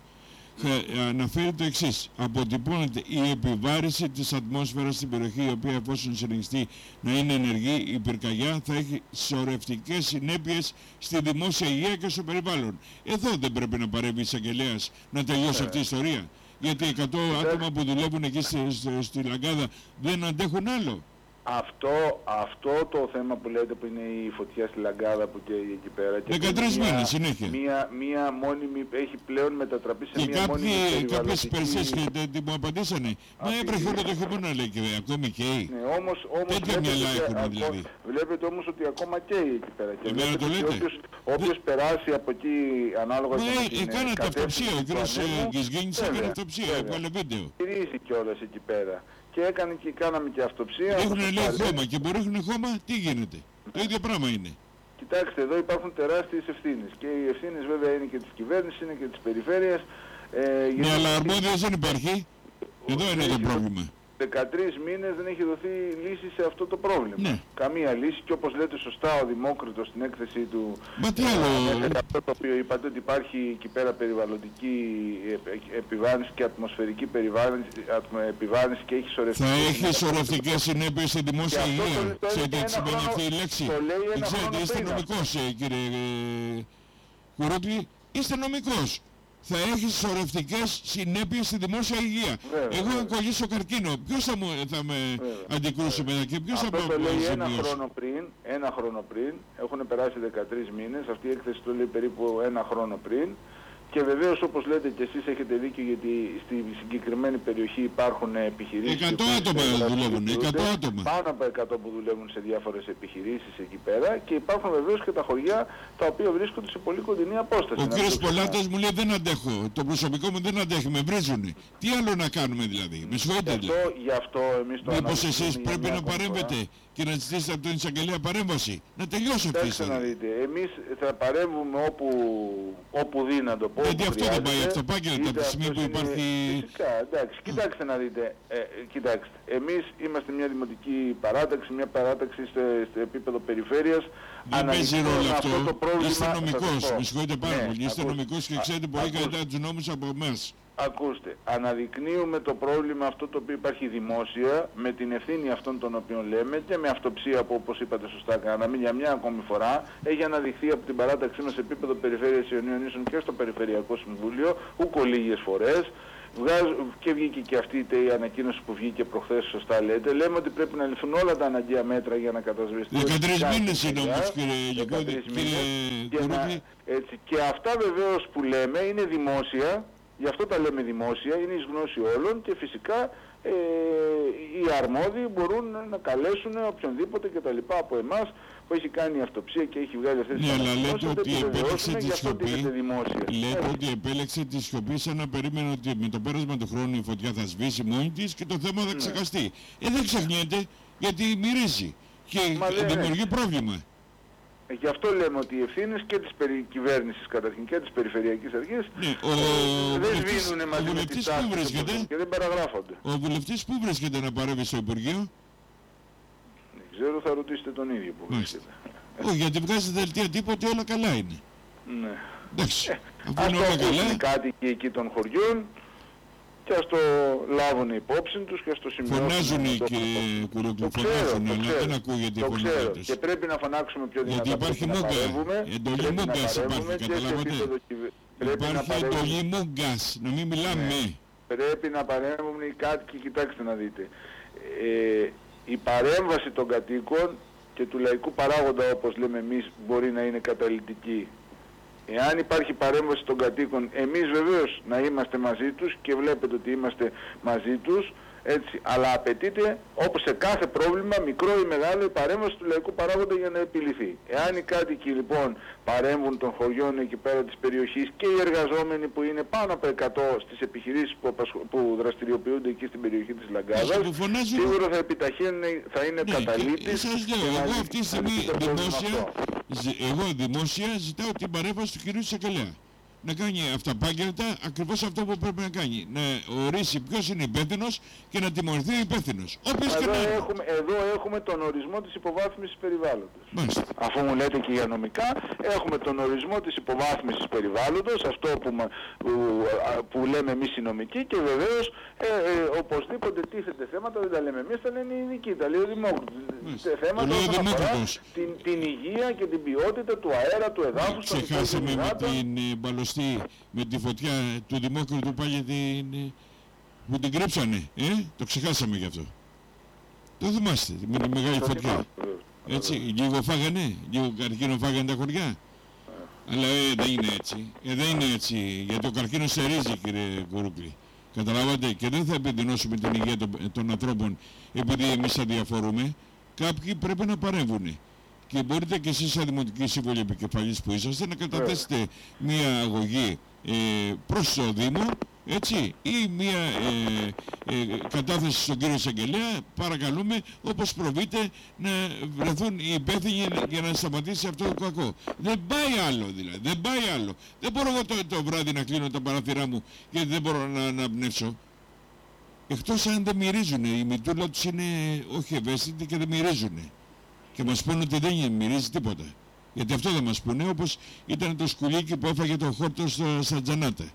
ε, αναφέρει το εξής: αποτυπώνεται η επιβάρηση της ατμόσφαιρας στην περιοχή, η οποία εφόσον συνεχιστεί να είναι ενεργή, η πυρκαγιά θα έχει σωρευτικές συνέπειες στη δημόσια υγεία και στο περιβάλλον. Εδώ δεν πρέπει να παρέμβει η εισαγγελέας να τελειώσει αυτή η ιστορία? Γιατί εκατό άτομα που δουλεύουν εκεί στη, στη, στη Λαγκάδα δεν αντέχουν άλλο. Αυτό, αυτό το θέμα που λέτε που είναι η φωτιά στη Λαγκάδα που καίει εκεί πέρα. και που δεκατρείς είναι μια- μήνες συνέχεια. Μία, μία μόνιμη, έχει πλέον μετατραπεί σε Και μία μόνιμη κάποιοι, κάποιες περιβαλλοντική... υπηρεσίες και τε- τι μου απαντήσανε. Μα Αυτή- έβρεχε όλο το χειμώνα, λέει, και ακόμη καίει. Ναι, όμως, όμως Τέτοια βλέπετε μυαλά ότι έχουν, ακό- δηλαδή. Βλέπετε όμως ότι ακόμα καίει εκεί πέρα. Και Εμένα βλέπετε το ότι λέτε. Όποιος, όποιος περάσει από εκεί ανάλογα Μα και με ε, την έκανατε κατεύθυνση αυτοψία. Ο του κύριος ανέμου, Γκυσγίνης βέβαια, έκανε αυτοψία. βέβαια. Έβγαλε βίντεο. Γυρίζει κιόλας εκεί πέρα. Και, έκανε, και κάναμε και αυτοψία. Έχουν όπως λέει πάλι. χώμα και μπορεί έχουν χώμα, τι γίνεται? Το ίδιο πράγμα είναι. Κοιτάξτε, εδώ υπάρχουν τεράστιες ευθύνες. Και οι ευθύνες βέβαια είναι και της κυβέρνησης, είναι και της περιφέρειας. Ε, Ναι, γιατί αλλά αρμόδιος δεν υπάρχει. Εδώ είναι το έχει- πρόβλημα. δεκατρείς μήνες δεν έχει δοθεί λύση σε αυτό το πρόβλημα. Ναι. Καμία λύση και όπως λέτε σωστά ο Δημόκριτος στην έκθεσή του Μα τι ε, άλλο? ανέφερε αυτό το οποίο είπατε ότι υπάρχει εκεί πέρα περιβαλλοντική επ- επιβάρυνση και ατμοσφαιρική περιβάρυνση, ατμο- επιβάρυνση και έχει σωρευτική. Θα έχει σωρευτικές συνέπειες στη δημόσια Και αυτό υγεία. το- το Ξέρετε έλεγε τι ένα σημαίνει χρόνο- αυτή η λέξη? το λέει Δεν ένα ξέρετε, χρόνο είστε πριν. νομικός, ε, κύριε ε, Κουρούκλη. Είστε νομικός. Θα έχει σωρευτικές συνέπειες στη δημόσια υγεία. Βέβαια, Εγώ αν βέβαια. κολλήσω καρκίνο, ποιος θα, μου, θα με Βέβαια, αντικρούσει μετά και ποιος θα Αυτό με το λέει ένα αποζημιώσει? χρόνο πριν, ένα χρόνο πριν, έχουν περάσει δεκατρείς μήνες, αυτή η έκθεση το λέει περίπου ένα χρόνο πριν. Και βεβαίως όπως λέτε και εσείς έχετε δίκιο γιατί στη συγκεκριμένη περιοχή υπάρχουν επιχειρήσεις... Εκατό οι οποίες άτομα δραστηριοποιούνται, δουλεύουν, εκατό άτομα. Πάνω από εκατό που δουλεύουν σε διάφορες επιχειρήσεις εκεί πέρα και υπάρχουν βεβαίως και τα χωριά τα οποία βρίσκονται σε πολύ κοντινή απόσταση. Ο Να κύριος το ξεχνάμε. Πολάτας μου λέει δεν αντέχω. Το προσωπικό μου δεν αντέχει, με βρίζουνε. Τι άλλο να κάνουμε δηλαδή? Με συγχωρείτε Γι' δηλαδή. αυτό, γι' αυτό εμείς το Μήπως αναζητούμε εσείς για πρέπει μια να ακόμη παρέμβετε φορά. και να ζητήσετε από τον εισαγγελέα παρέμβαση? Να τελειώσει αυτή η Κοιτάξτε να ιστορία. δείτε, εμείς θα παρέμβουμε όπου, όπου δύνατο, όπου Γιατί αυτό δεν πάει χρειάζεται. αυτοπάγγελτα από Είτε τη στιγμή αυτός που είναι- υπάρχει... Φυσικά, εντάξει, κοιτάξτε να δείτε, ε, ε, κοιτάξτε, εμείς είμαστε μια δημοτική παράταξη, μια παράταξη στο, στο επίπεδο περιφέρειας. Δεν παίζει Αναλυτικώς ρόλο αυτό. το πρόβλημα, Είστε θα σας νομικός. πω. Με συγχωρείτε πάρα Ναι, πολύ. Είστε ακούς- νομικός και α- ξέρετε πολύ ακούς- καλύτερα τους νόμους από εμάς. Ακούστε, αναδεικνύουμε το πρόβλημα αυτό το οποίο υπάρχει δημόσια, με την ευθύνη αυτών των οποίων λέμε και με αυτοψία που, όπως είπατε σωστά κάναμε, για μια ακόμη φορά έχει αναδειχθεί από την παράταξή μας σε επίπεδο Περιφέρειας Ιωνίων Νήσων και στο Περιφερειακό Συμβούλιο, ούκο λίγες φορές. Βγάζω, και βγήκε και αυτή η ανακοίνωση που βγήκε προχθές, σωστά λέτε. Λέμε ότι πρέπει να ληφθούν όλα τα αναγκαία μέτρα για να κατασβεστεί. δεκατρείς μήνες είναι όμως, κύριε Γεκώδη, κύριε. Και αυτά βεβαίως που λέμε είναι δημόσια. Γι' αυτό τα λέμε δημόσια, είναι εις γνώση όλων και φυσικά ε, οι αρμόδιοι μπορούν να καλέσουν οποιονδήποτε και τα λοιπά από εμάς που έχει κάνει αυτοψία και έχει βγάλει αυτές τις ανακοινώσεις. Ναι, αλλά λέτε ότι επέλεξε τη σιωπή, λέτε ότι επέλεξε τη σιωπή σαν να περίμενε ότι με το πέρασμα του χρόνου η φωτιά θα σβήσει μόνη της και το θέμα θα ξεχαστεί. Ε, δεν ξεχνιέται γιατί μυρίζει και Μα δημιουργεί πρόβλημα. Γι' αυτό λέμε ότι οι ευθύνες και της περι... κυβέρνησης καταρχήν και της Περιφερειακής Αρχής ναι, ο... ε, δεν σβήνουν μαζί με τις τάσεις και δεν παραγράφονται. Ο βουλευτής πού βρίσκεται να παρεύει στο Υπουργείο? Δεν ξέρω, θα ρωτήσετε τον ίδιο που βρίσκεται. Όχι, γιατί βγάζει δελτία τίποτε, όλα καλά είναι. Ναι. Εντάξει, ε, αφού είναι όλα καλά. Είναι κάτοικοι εκεί των χωριών και ας το λάβουν υπόψη τους και ας το σημειώσουν. Φωνάζουν οι Κουρούκλου, φωνάζουν, αλλά δεν ακούγεται η φωνή τους. Και πρέπει να φωνάξουμε πιο δυνατά. Γιατί υπάρχει μούγκα, εντολή μούγκας υπάρχει, καταλάβατε. Υπάρχει εντολή μούγκας, να μην μιλάμε. Ναι. Πρέπει να παρέμβουν οι κάτοικοι, κοιτάξτε να δείτε. Ε, η παρέμβαση των κατοίκων και του λαϊκού παράγοντα, όπως λέμε εμείς, μπορεί να είναι καταλυτική. Εάν υπάρχει παρέμβαση των κατοίκων, εμείς βεβαίως να είμαστε μαζί τους και βλέπετε ότι είμαστε μαζί τους, έτσι, αλλά απαιτείται, όπως σε κάθε πρόβλημα, μικρό ή μεγάλο, η παρέμβαση του λαϊκού παράγοντα για να επιληθεί. Εάν οι κάτοικοι λοιπόν παρέμβουν των χωριών εκεί πέρα της περιοχής και οι εργαζόμενοι που είναι πάνω από εκατό στις επιχειρήσεις που, που δραστηριοποιούνται εκεί στην περιοχή της Λαγκάδας, σίγουρα θα επιταχύνουν, θα είναι ναι, καταλήτης. Σας λέω, εγώ αυτή τη στιγμή δημόσια, εγώ δημόσια ζητάω την παρέμβαση του κ. Σακελέα. Να κάνει αυταπάγγελτα ακριβώς αυτό που πρέπει να κάνει. Να ορίσει ποιος είναι υπεύθυνος και να τιμωρηθεί ο υπεύθυνος. Όποιος και να είναι. Έχουμε, εδώ έχουμε τον ορισμό της υποβάθμισης περιβάλλοντος. Μάλιστα. Αφού μου λέτε και για νομικά, έχουμε τον ορισμό της υποβάθμισης περιβάλλοντος, αυτό που, που, που λέμε εμείς οι νομικοί, και βεβαίως ε, ε, οπωσδήποτε τίθεται θέματα, δεν τα λέμε εμείς, τα λένε οι ειδικοί, τα λέει ο Δημόκριτος. Θέματα όσον αφορά την, την υγεία και την ποιότητα του αέρα, του εδάφους, των υδάτων. Με τη φωτιά του Δημόκριτου πάλι την, που την κρύψανε, ε? Το ξεχάσαμε γι' αυτό. Το θυμάστε, με τη μεγάλη φωτιά. Έτσι, λίγο φάγανε, λίγο καρκίνο φάγανε τα χωριά. Αλλά ε, δεν είναι έτσι, ε, δεν είναι έτσι, γιατί ο καρκίνος σερίζει, κύριε Κουρούκλη. Καταλάβατε, και δεν θα επιδεινώσουμε την υγεία των, των ανθρώπων επειδή εμείς αδιαφορούμε. Κάποιοι πρέπει να παρέμβουν. Και μπορείτε και εσείς σαν Δημοτική Σύμβολη Επικεφαλής που είσαστε να καταθέσετε μια αγωγή ε, προς το Δήμο, έτσι, ή μια ε, ε, κατάθεση στον κύριο Εισαγγελέα, παρακαλούμε, όπως προβείτε, να βρεθούν οι υπεύθυνοι για να σταματήσει αυτό το κακό. Δεν πάει άλλο δηλαδή, δεν πάει άλλο. Δεν μπορώ εγώ το, το βράδυ να κλείνω τα παράθυρά μου γιατί δεν μπορώ να αναπνεύσω. Εκτός αν δεν μυρίζουνε, η μητούλα τους είναι όχι ευαίσθητη και δεν μυρίζουνε. Και μας πούνε ότι δεν μυρίζει τίποτα. Γιατί αυτό δεν μας πούνε, όπως ήταν το σκουλίκι που έφαγε το χόρτο στο, στα τζανάτα.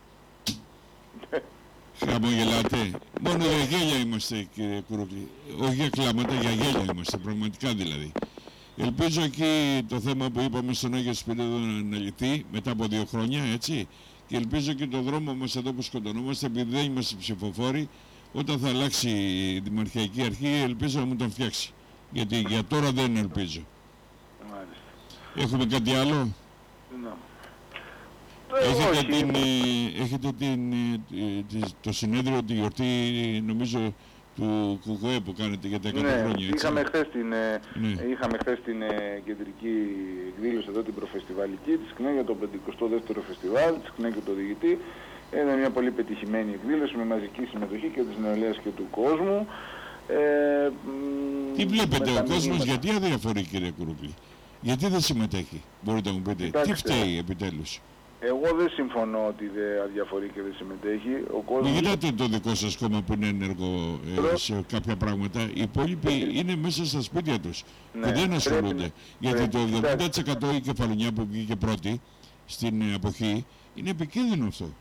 Χαμογελάτε. Μόνο για γέλια είμαστε, κύριε Κουρούκλη. Όχι για κλάματα, για γέλια είμαστε, πραγματικά δηλαδή. Ελπίζω εκεί το θέμα που είπαμε στον Άγιο Σπυρίδωνο να λυθεί μετά από δύο χρόνια, έτσι. Και ελπίζω και το δρόμο μας εδώ που σκοτωνόμαστε, επειδή δεν είμαστε ψηφοφόροι, όταν θα αλλάξει η Δημαρχιακή Αρχή, ελπίζω να μου τον φτιάξει. Γιατί για τώρα δεν ελπίζω. Μάλιστα. Έχουμε κάτι άλλο? No. Έχετε, την, έχετε την, το συνέδριο, τη γιορτή, νομίζω, του ΚΚΕ που κάνετε για τα εκατό ναι, χρόνια, έτσι. Είχαμε χθες την, ναι. είχαμε χθες την κεντρική εκδήλωση εδώ, την προφεστιβαλική της ΚΝΕ για το πενηκοστό δεύτερο φεστιβάλ, της ΚΝΕ και το διηγητή. Ήταν μια πολύ πετυχημένη εκδήλωση με μαζική συμμετοχή και της νεολαίας και του κόσμου. Ε, Τι βλέπετε ο κόσμος, γιατί αδιαφορεί, κύριε Κουρούκλη? Γιατί δεν συμμετέχει, μπορείτε να μου πείτε? Κοιτάξτε, τι φταίει επιτέλους? Εγώ δεν συμφωνώ ότι δεν αδιαφορεί και δεν συμμετέχει. Ο κόσμος... Κοιτάτε το δικό σας κόμμα που είναι ενεργό ε, σε κάποια πράγματα. Οι υπόλοιποι είναι μέσα στα σπίτια τους ναι, και δεν ασχολούνται. Πρέπει, γιατί πρέπει, το εβδομήντα τοις εκατό η Κεφαλονιά που βγήκε πρώτη στην εποχή είναι επικίνδυνο αυτό.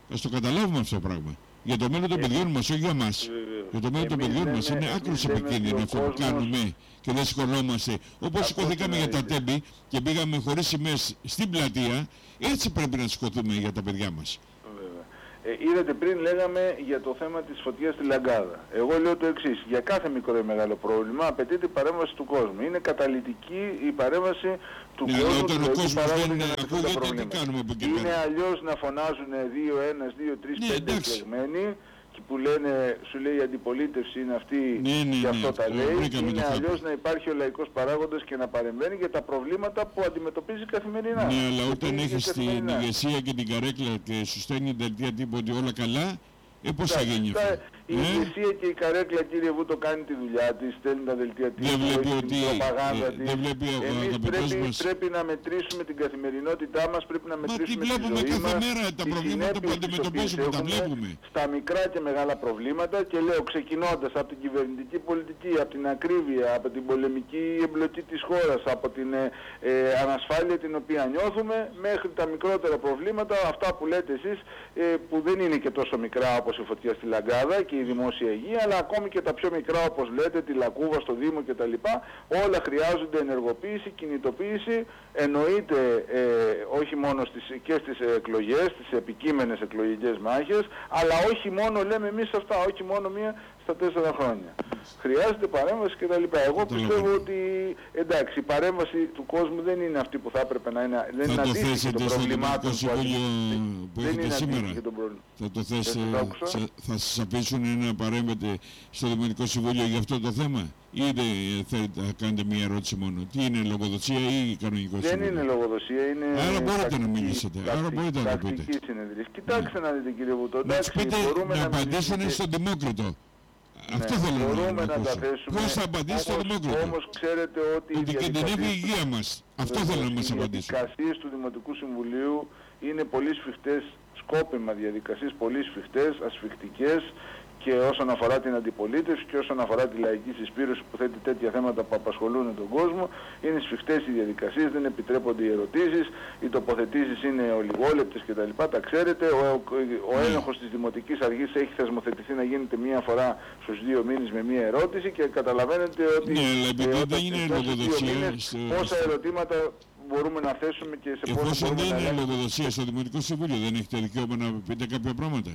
Ας το καταλάβουμε αυτό το πράγμα. Για το μέλλον των Ε, παιδιών μας, όχι για μας. Βεβαίως. Για το μέλλον των Εμείς παιδιών λέμε- μας είναι εμείς άκρως λέμε επικίνδυνο ότι ο αυτό που κόσμος- κάνουμε και δεν σηκωνόμαστε. Όπως σηκωθήκαμε για τα εννοείται. τέμπη και πήγαμε χωρίς σημαίες στην πλατεία, έτσι πρέπει να σηκωθούμε για τα παιδιά μας. Βέβαια. Ε, είδατε πριν λέγαμε για το θέμα της φωτιάς στη Λαγκάδα. Εγώ λέω το εξής. Για κάθε μικρό ή μεγάλο πρόβλημα απαιτείται η παρέμβαση του κόσμου. Είναι καταλυτική η παρέμβαση του Ναι, αλλά κόσμου. όταν ο του λαϊκού κόσμος παράγοντα δεν για να λυθούν τα ακούγεται, τι προβλήματα. κάνουμε από εκεί Είναι πέρα. αλλιώς να φωνάζουν δύο, ένας, δύο, τρεις, Ναι, πέντε εντάξει. εκλεγμένοι και που λένε, σου λέει η αντιπολίτευση είναι αυτή Ναι, ναι, και ναι, αυτό τα αυτό λέει. βρήκαμε το Είναι χάπι. αλλιώς να υπάρχει ο λαϊκός παράγοντας και να παρεμβαίνει για τα προβλήματα που αντιμετωπίζει καθημερινά. Ναι, αλλά Και όταν που έχεις είναι την καθημερινά. ηγεσία και την καρέκλα και σου στέλνει δελτία τύπου ότι όλα καλά, ε, πώς θα γίνει Εντάξει, αυτό. Η Ε? ηγεσία και η καρέκλα, κύριε Βούτο, κάνει τη δουλειά της, στέλνει τα δελτία της, Δεν βλέπει έχει ότι- την προπαγάνδα ε, της. δεν βλέπει ο Εμείς αγαπητός πρέπει, μας- πρέπει να μετρήσουμε την καθημερινότητά μας, πρέπει να Μα μετρήσουμε τι τη βλέπουμε ζωή κάθε μας, μέρα, τα τις προβλήματα που συνέπειες τις αντιμετωπίζουμε, οποίες τα έχουμε βλέπουμε. Στα μικρά και μεγάλα προβλήματα και λέω ξεκινώντας από την κυβερνητική πολιτική, από την ακρίβεια, από την πολεμική εμπλοκή της χώρας, από την ε, ε, ανασφάλεια την οποία νιώθουμε, μέχρι τα μικρότερα προβλήματα, αυτά που λέτε εσείς, ε, που δεν είναι και τόσο μικρά όπως η φωτιά στη Λαγκάδα και η δημόσια υγεία, αλλά ακόμη και τα πιο μικρά όπως λέτε, τη Λακκούβα στο Δήμο κτλ. Όλα χρειάζονται ενεργοποίηση, κινητοποίηση, εννοείται ε, όχι μόνο στις, και στις εκλογές, στις επικείμενες εκλογικές μάχες, αλλά όχι μόνο, λέμε εμείς αυτά, όχι μόνο μία στα τέσσερα χρόνια. Χρειάζεται παρέμβαση κτλ. Εγώ πιστεύω ότι εντάξει, η παρέμβαση του κόσμου δεν είναι αυτή που θα έπρεπε να είναι, δεν Θα είναι το αντίστοιχη θέσετε των στο προβλημάτων Δημοτικό που Συμβούλιο αντιμετωπίζετε. που Δεν έχετε είναι σήμερα. αντίστοιχη των προβλημάτων. Θα το θέσετε, Δεν σας άκουσα. σε- θα σας αφήσουν να παρέμβετε στο Δημοτικό Συμβούλιο για αυτό το θέμα ή δεν θέλετε να κάνετε μία ερώτηση μόνο. Τι είναι, λογοδοσία ή κανονικό Δεν συμβούλιο? είναι λογοδοσία, είναι. Άρα μπορείτε να τακτική- μιλήσετε, άρα τακτική- μπορείτε να το πείτε. τακτική συνεδρίαση. Κοιτάξτε να δείτε, κύριε Βουτό. Να τους εντάξει, πείτε μπορούμε να να απαντήσουν μιλήσουμε στον Δημόκριτο. Αυτό Ναι, θέλω να, μπορούμε να να τα ακούσω. θέσουμε. Πώς θα απαντήσει στον Όμως- Δημόκριτο? Όμως ξέρετε ότι Ότι κινδυνεύει η υγεία μας. Αυτό θέλω να μας οι απαντήσουν. διαδικασίες του Δημοτικού Συμβουλίου είναι πολύ σφιχτές, σκόπιμα διαδικασίες πολύ σφιχτές, ασφιχτικές, και όσον αφορά την αντιπολίτευση και όσον αφορά τη λαϊκή συσπήρωση που θέτει τέτοια θέματα που απασχολούν τον κόσμο, είναι σφιχτές οι διαδικασίες, δεν επιτρέπονται οι ερωτήσεις, οι τοποθετήσεις είναι ολιγόλεπτες κτλ. Τα ξέρετε, ο, ο, ο έλεγχος της Δημοτικής Αρχής έχει θεσμοθετηθεί να γίνεται μία φορά στους δύο μήνες με μία ερώτηση και καταλαβαίνετε ότι Ναι, αλλά επειδή όταν δεν είναι στους δύο λογοδοσία μήνες, στο- πόσα ερωτήματα μπορούμε να θέσουμε και σε πόσα Εφόσον μπορούμε δεν να είναι ελέγξουμε. λογοδοσία στο Δημοτικό Συμβούλιο, δεν έχετε δικαίωμα να πείτε κάποια πράγματα.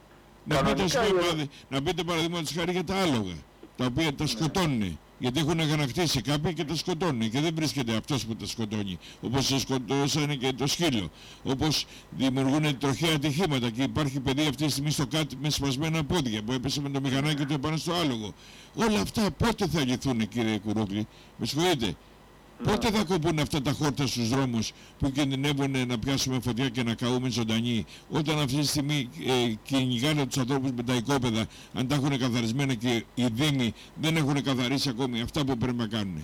Να πείτε, Κανονικά, ας πούμε, ε, παραδει- να πείτε παραδείγματος χάρη για τα άλογα, τα οποία τα σκοτώνουν. Γιατί έχουν αγανακτήσει κάποιοι και τα σκοτώνουν και δεν βρίσκεται αυτός που τα σκοτώνει. Όπως τα σκοτώσανε και το σκύλο. Όπως δημιουργούν τροχαία ατυχήματα και υπάρχει παιδί αυτή τη στιγμή στο κάτω με σπασμένα πόδια που έπεσε με το μηχανάκι του επάνω στο άλογο. Όλα αυτά πότε θα λυθούν, κύριε Κουρούκλη? Με συγχωρείτε. Πότε θα κοπούν αυτά τα χόρτα στους δρόμους που κινδυνεύουν να πιάσουμε φωτιά και να καούμε ζωντανοί, όταν αυτή τη στιγμή ε, κυνηγάνε τους ανθρώπους με τα οικόπεδα, αν τα έχουν καθαρισμένα και οι Δήμοι δεν έχουν καθαρίσει ακόμη αυτά που πρέπει να κάνουν?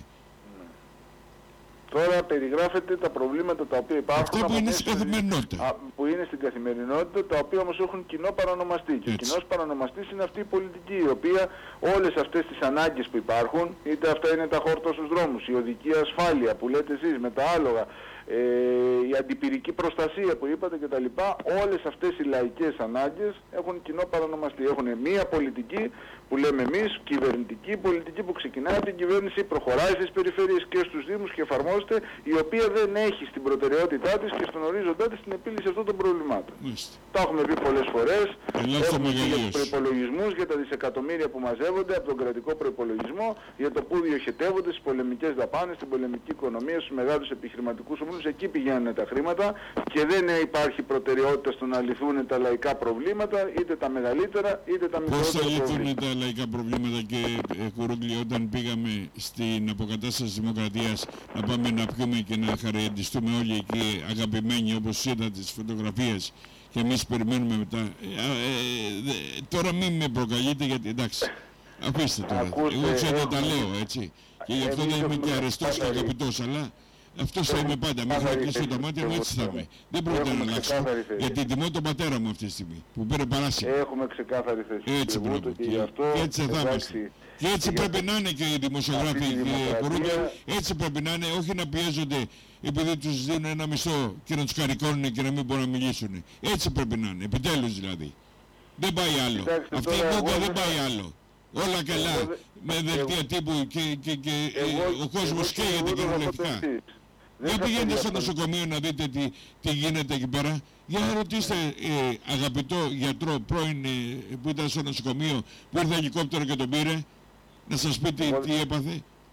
Τώρα περιγράφεται τα προβλήματα τα οποία υπάρχουν. Αυτά που από είναι μέσα στην στη- καθημερινότητα. α, που είναι στην καθημερινότητα, τα οποία όμως έχουν κοινό παρανομαστή. Και ο Έτσι. κοινός παρανομαστής είναι αυτή η πολιτική, η οποία όλες αυτές τις ανάγκες που υπάρχουν, είτε αυτά είναι τα χόρτα στους δρόμους, η οδική ασφάλεια που λέτε εσείς με τα άλογα, ε, η αντιπυρική προστασία που είπατε κτλ. Όλες αυτές οι λαϊκές ανάγκες έχουν κοινό παρανομαστή. Έχουν μία πολιτική που λέμε εμείς, κυβερνητική πολιτική που ξεκινάει από την κυβέρνηση, προχωράει στις περιφέρειες και στους δήμους και εφαρμόζεται, η οποία δεν έχει στην προτεραιότητά της και στον ορίζοντά της την επίλυση αυτών των προβλημάτων. Μάλιστα. Τα έχουμε πει πολλές φορές. Ελάχιστο Έχουμε πει για τους μεγαλείως. προϋπολογισμούς, για τα δισεκατομμύρια που μαζεύονται από τον κρατικό προϋπολογισμό, για το που διοχετεύονται στις πολεμικές δαπάνες, στην πολεμική οικονομία, στους μεγάλους επιχειρηματικούς ομίλους. Εκεί πηγαίνουν τα χρήματα και δεν υπάρχει προτεραιότητα στο να λυθούν τα λαϊκά προβλήματα, είτε τα μεγαλύτερα είτε τα Πώς θα μικρότερα λυθούν προβλήματα. τα λαϊκά προβλήματα, και ε, Κουρούκλη, όταν πήγαμε στην αποκατάσταση της Δημοκρατίας να πάμε να πιούμε και να χαρακτηριστούμε όλοι εκεί αγαπημένοι, όπως είδα τις φωτογραφίες, και εμείς περιμένουμε μετά. Ε, ε, ε, ε, τώρα μην με προκαλείτε, γιατί εντάξει, αφήστε τώρα. Ακούστε, Εγώ ξέρω έχουμε- τα λέω, έτσι. Και γι' αυτό Εμείς δεν είμαι έχουμε και αρεστός και ξεκάθαρη- αγαπητός, αλλά αυτός θα είμαι πάντα. Μην ξεκάθαρη κλείσω τα θέση, μάτια μου, έτσι θα Χριστό. είμαι. Δεν πρόκειται να Έχουμε αλλάξω. ξεκάθαρη θέση. Γιατί τιμώ τον πατέρα μου αυτή τη στιγμή, που πήρε παράσημο. Έχουμε ξεκάθαρη θέση. Έτσι, κύριε Βούτο, μπράβο. και γι' αυτό Και έτσι θα εντάξει, Και έτσι και πρέπει να είναι και οι δημοσιογράφοι, κύριε Κουρούμπη. Έτσι πρέπει να είναι, όχι να πιέζονται επειδή τους δίνουν ένα μισθό και να τους καρικώνουν και να μην μπορούν να μιλήσουν. Έτσι πρέπει να είναι, επιτέλους δηλαδή. Δεν πάει άλλο. Κοιτάξτε, αυτή η τώρα, κούκα εγώ δεν δεν πάει θα- άλλο. Όλα καλά, εγώ- με δελτία τύπου και, και, και Εγώ- ε, ο κόσμος εγώ, καίγεται κύριε Βούτο, θα πω το κυριολεκτικά. εξής. Δεν Για θα πηγαίνετε στο περιοριστώ. νοσοκομείο να δείτε τι, τι γίνεται εκεί πέρα. Για να ρωτήστε ε, αγαπητό γιατρό πρώην ε, που ήταν στο νοσοκομείο που ήρθε ελικόπτερο και τον πήρε να σας πει τι, Εγώ- τι έπαθε.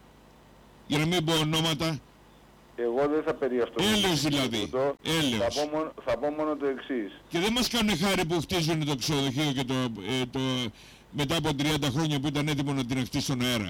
Για να μην πω ονόματα. Εγώ δεν θα περιαστώ. Έλεος δηλαδή. Θα Έλεος. πω, μόνο, θα πω μόνο το εξής. Και δεν μας κάνουν χάρη που χτίζουν το ξενοδοχείο και το, ε, το, μετά από τριάντα χρόνια που ήταν έτοιμο να την χτίσει στον αέρα.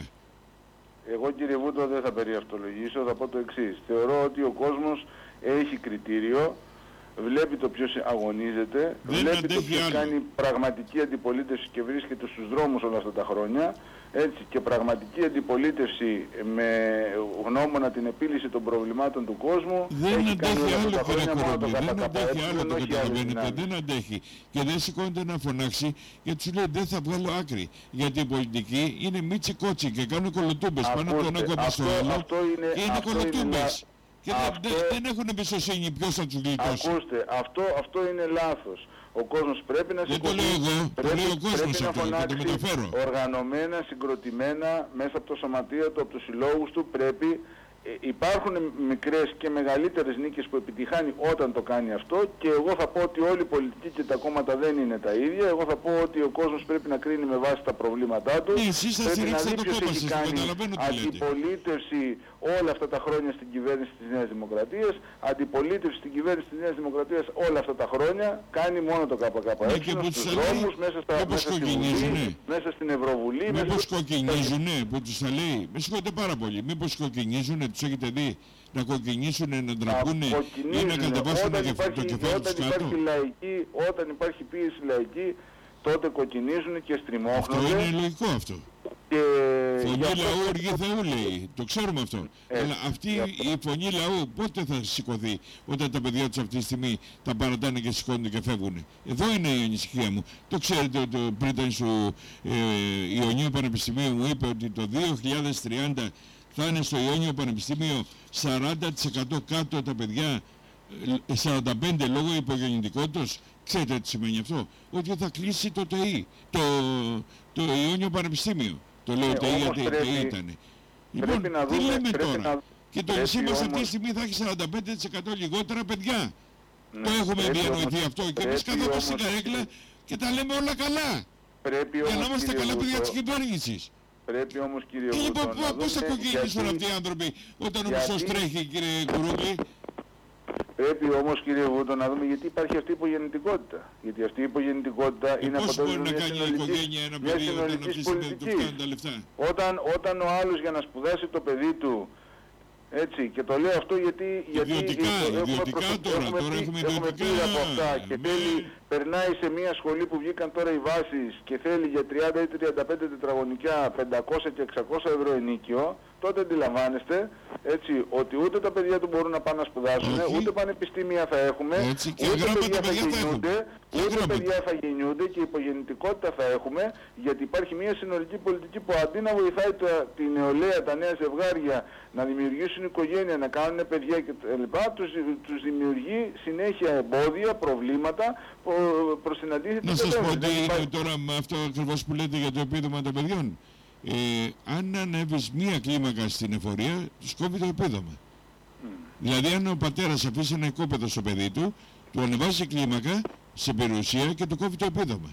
Εγώ, κύριε Βούτο, δεν θα περιαυτολογήσω, θα πω το εξής. Θεωρώ ότι ο κόσμος έχει κριτήριο, βλέπει το ποιος αγωνίζεται, Δεν βλέπει το αντέχει ποιος άλλο. κάνει πραγματική αντιπολίτευση και βρίσκεται στους δρόμους όλα αυτά τα χρόνια. Έτσι, και πραγματική αντιπολίτευση με γνώμονα την επίλυση των προβλημάτων του κόσμου. Δεν έχει κάνει αντέχει όλα αυτά άλλο, τα κύριε χρόνια μόνο Κορομπή, το δεν αντέχει ΚΚΕ, άλλο, το όχι άλλες καταλαβαίνετε, δυνάμεις. δεν αντέχει. Και δεν σηκώνεται να φωνάξει γιατί σου λέει δεν θα βγάλω άκρη. Γιατί οι πολιτικοί είναι μίτσι κότσι και κάνουν κολοτούμπες πάνω από το ένα Ακούστε, κόμμα στο αυτό- άλλο αυτό είναι- και είναι αυτό είναι κολοτούμπες. λα- Και δεν, αυτό- δεν, δεν έχουν εμπιστοσύνη ποιος θα τους γλιτώσει. Ακούστε, αυτό, αυτό είναι λάθος. Ο κόσμος πρέπει να Δεν το σηκωθεί, λέω εγώ, το πρέπει, λέει ο κόσμος πρέπει να αυτό, θα το φωνάξει μεταφέρω. οργανωμένα, συγκροτημένα, μέσα από το σωματείο του, από τους συλλόγους του, πρέπει. Ε, υπάρχουν μικρές και μεγαλύτερες νίκες που επιτυχάνει όταν το κάνει αυτό και εγώ θα πω ότι όλοι οι πολιτικοί και τα κόμματα δεν είναι τα ίδια. Εγώ θα πω ότι ο κόσμος πρέπει να κρίνει με βάση τα προβλήματά του. Ναι, εσείς θα πρέπει να στηρίξετε δει το ποιος κόμμα έχει σας, το κάνει καταλαβαίνω τι λέτε. αντιπολίτευση όλα αυτά τα χρόνια στην κυβέρνηση της Νέας Δημοκρατίας, αντιπολίτευση στην κυβέρνηση της Νέας Δημοκρατίας όλα αυτά τα χρόνια, κάνει μόνο το ΚΚΕ, Ναι, και που στους τους δρόμους, λέει, μέσα, στα, μήπως μέσα στη κοκκινίζουνε. Βουλή, μέσα στην Ευρωβουλή. Μήπως μέσα... κοκκινίζουνε που τους τα λέει. Με συγχωρείτε πάρα πολύ. Μήπως κοκκινίζουνε, τους έχετε δει να κοκκινήσουνε, να ντραπούνε ή να Κοκκινίζουνε. κατεβάσουν Όταν το υπάρχει, κεφάλι τους όταν κάτω. υπάρχει λαϊκή, όταν υπάρχει πίεση λαϊκή, τότε κοκκινίζουν και Αυτό στριμώχνονται. είναι λογικό αυτό. Και Φωνή γι' αυτό λαού, πρέπει οργή το- Θεού λέει. Το ξέρουμε αυτό. Ε, Αλλά αυτή γι' αυτό. η φωνή λαού πότε θα σηκωθεί όταν τα παιδιά τους αυτή τη στιγμή τα παρατάνε και σηκώνονται και φεύγουν. Εδώ είναι η ανησυχία μου. Το ξέρετε ότι ο πρίτανη του ε, Ιωνίου Πανεπιστημίου μου είπε ότι το δύο χιλιάδες τριάντα θα είναι στο Ιόνιο Πανεπιστήμιο σαράντα τοις εκατό κάτω τα παιδιά, ε, σαράντα πέντε τοις εκατό λόγω υπογεννητικότητας. Ξέρετε τι σημαίνει αυτό? Ότι θα κλείσει το ΤΕΙ, το, το Ιόνιο Πανεπιστήμιο. Το λέω Ε, ΤΕΙ όμως γιατί πρέπει- ΤΕΙ ήταν. Λοιπόν, πρέπει να τι δούμε- λέμε πρέπει τώρα? να- Και το πρέπει νησί μας αυτή τη όμως- στιγμή θα έχει σαράντα πέντε τοις εκατό λιγότερα παιδιά. Ναι, Το έχουμε πρέπει διανοηθεί όμως- αυτό και εμείς πρέπει καθόμαστε στην όμως- καρέκλα και τα λέμε όλα καλά. Πρέπει Για να όμως, είμαστε κύριε καλά παιδιά Βούτο, της κυβέρνησης. πρέπει όμως, κύριε Και λοιπόν, Βούτο, να πώς θα δούμε κοκκινήσουν γιατί- αυτοί οι άνθρωποι όταν ο γιατί- μισθός τρέχει, κύριε Κουρούγλη? Πρέπει όμως, κύριε Βούτο, να δούμε γιατί υπάρχει αυτή η υπογεννητικότητα. Γιατί αυτή η υπογεννητικότητα Ε, είναι πώς μπορεί αποτέλεσμα να μιας κάνει η συνολικής, οικογένεια ένα μιας παιδί όταν συνολικής αυτή τη στιγμή του πολιτικής. φτάνουν τα λεφτά? Όταν, όταν ο άλλος για να σπουδάσει το παιδί του, έτσι, και το λέω αυτό γιατί... γιατί Ιδιωτικά, το- έχουμε ιδιωτικά προσω- τώρα, έχουμε τώρα πει- έχουμε έχουμε πει ιδιωτικά, από αυτά και ναι. θέλει, περνάει σε μια σχολή που βγήκαν τώρα οι βάσεις και θέλει για τριάντα ή τριάντα πέντε τετραγωνικά πεντακόσια και εξακόσια ευρώ ενίκιο, τότε αντιλαμβάνεστε, έτσι, ότι ούτε τα παιδιά του μπορούν να πάνε να σπουδάσουν, Όχι. ούτε πανεπιστήμια θα έχουμε, Έτσι, και ούτε αγράμματα παιδιά θα παιδιά θα γεννιούνται, έχουμε. Και ούτε αγράμματα. παιδιά θα γεννιούνται και υπογεννητικότητα θα έχουμε, γιατί υπάρχει μια συνολική πολιτική που αντί να βοηθάει τα, τη νεολαία, τα νέα ζευγάρια να δημιουργήσουν οικογένεια, να κάνουν παιδιά κτλ. Τους, τους δημιουργεί συνέχεια εμπόδια, προβλήματα προ- προς την αντίθετη Να σας πω κατεύθυνση. τι Δεν είναι υπάρχει- τώρα με αυτό ακριβώς που λέτε για το επίδομα των παιδιών. Ε, αν ανέβεις μία κλίμακα στην εφορία, τους κόβει το επίδομα. Δηλαδή αν ο πατέρας αφήσει ένα οικόπεδο στο παιδί του, του ανεβάζει κλίμακα σε περιουσία και του κόβει το επίδομα.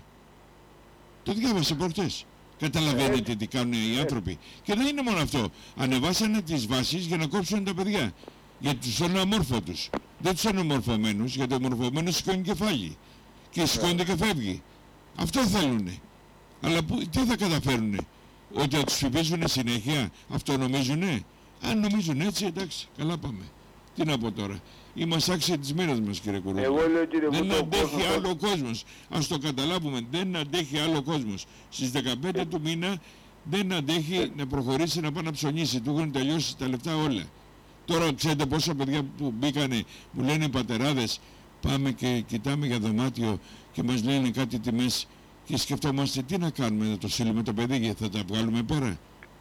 Το διάβασα προχτές. Καταλαβαίνετε τι κάνουν οι άνθρωποι. Και δεν είναι μόνο αυτό. Ανεβάσανε τις βάσεις για να κόψουν τα παιδιά. Γιατί τους θέλουν αμόρφωτους. Δεν τους θέλουν μορφωμένους, γιατί ο μορφωμένος σηκώνει κεφάλι. Και σηκώνεται και φεύγει. Αυτό θέλουνε. Αλλά που, τι θα καταφέρουνε? Ότι θα τους ψηφίζουνε συνέχεια? Αυτό νομίζουνε? Αν νομίζουν έτσι, εντάξει, καλά πάμε. Τι να πω τώρα? Είμαστε άξιοι της μοίρας μας, κύριε Κουρούγλου. Εγώ λέω, κύριε Δεν Βούτο, ο αντέχει κόσμος- άλλο ο κόσμος. Ας το καταλάβουμε. Δεν αντέχει άλλο ο κόσμος. Στις δεκαπέντε του μήνα δεν αντέχει να προχωρήσει να πάει να ψωνίσει. Του έχουν τελειώσει τα λεφτά όλα. Τώρα ξέρετε πόσα παιδιά που μπήκανε, μου λένε οι πατεράδες, πάμε και κοιτάμε για δωμάτιο και μας λένε κάτι τιμές Και σκεφτόμαστε τι να κάνουμε, να το στείλουμε το παιδί και θα τα βγάλουμε πέρα.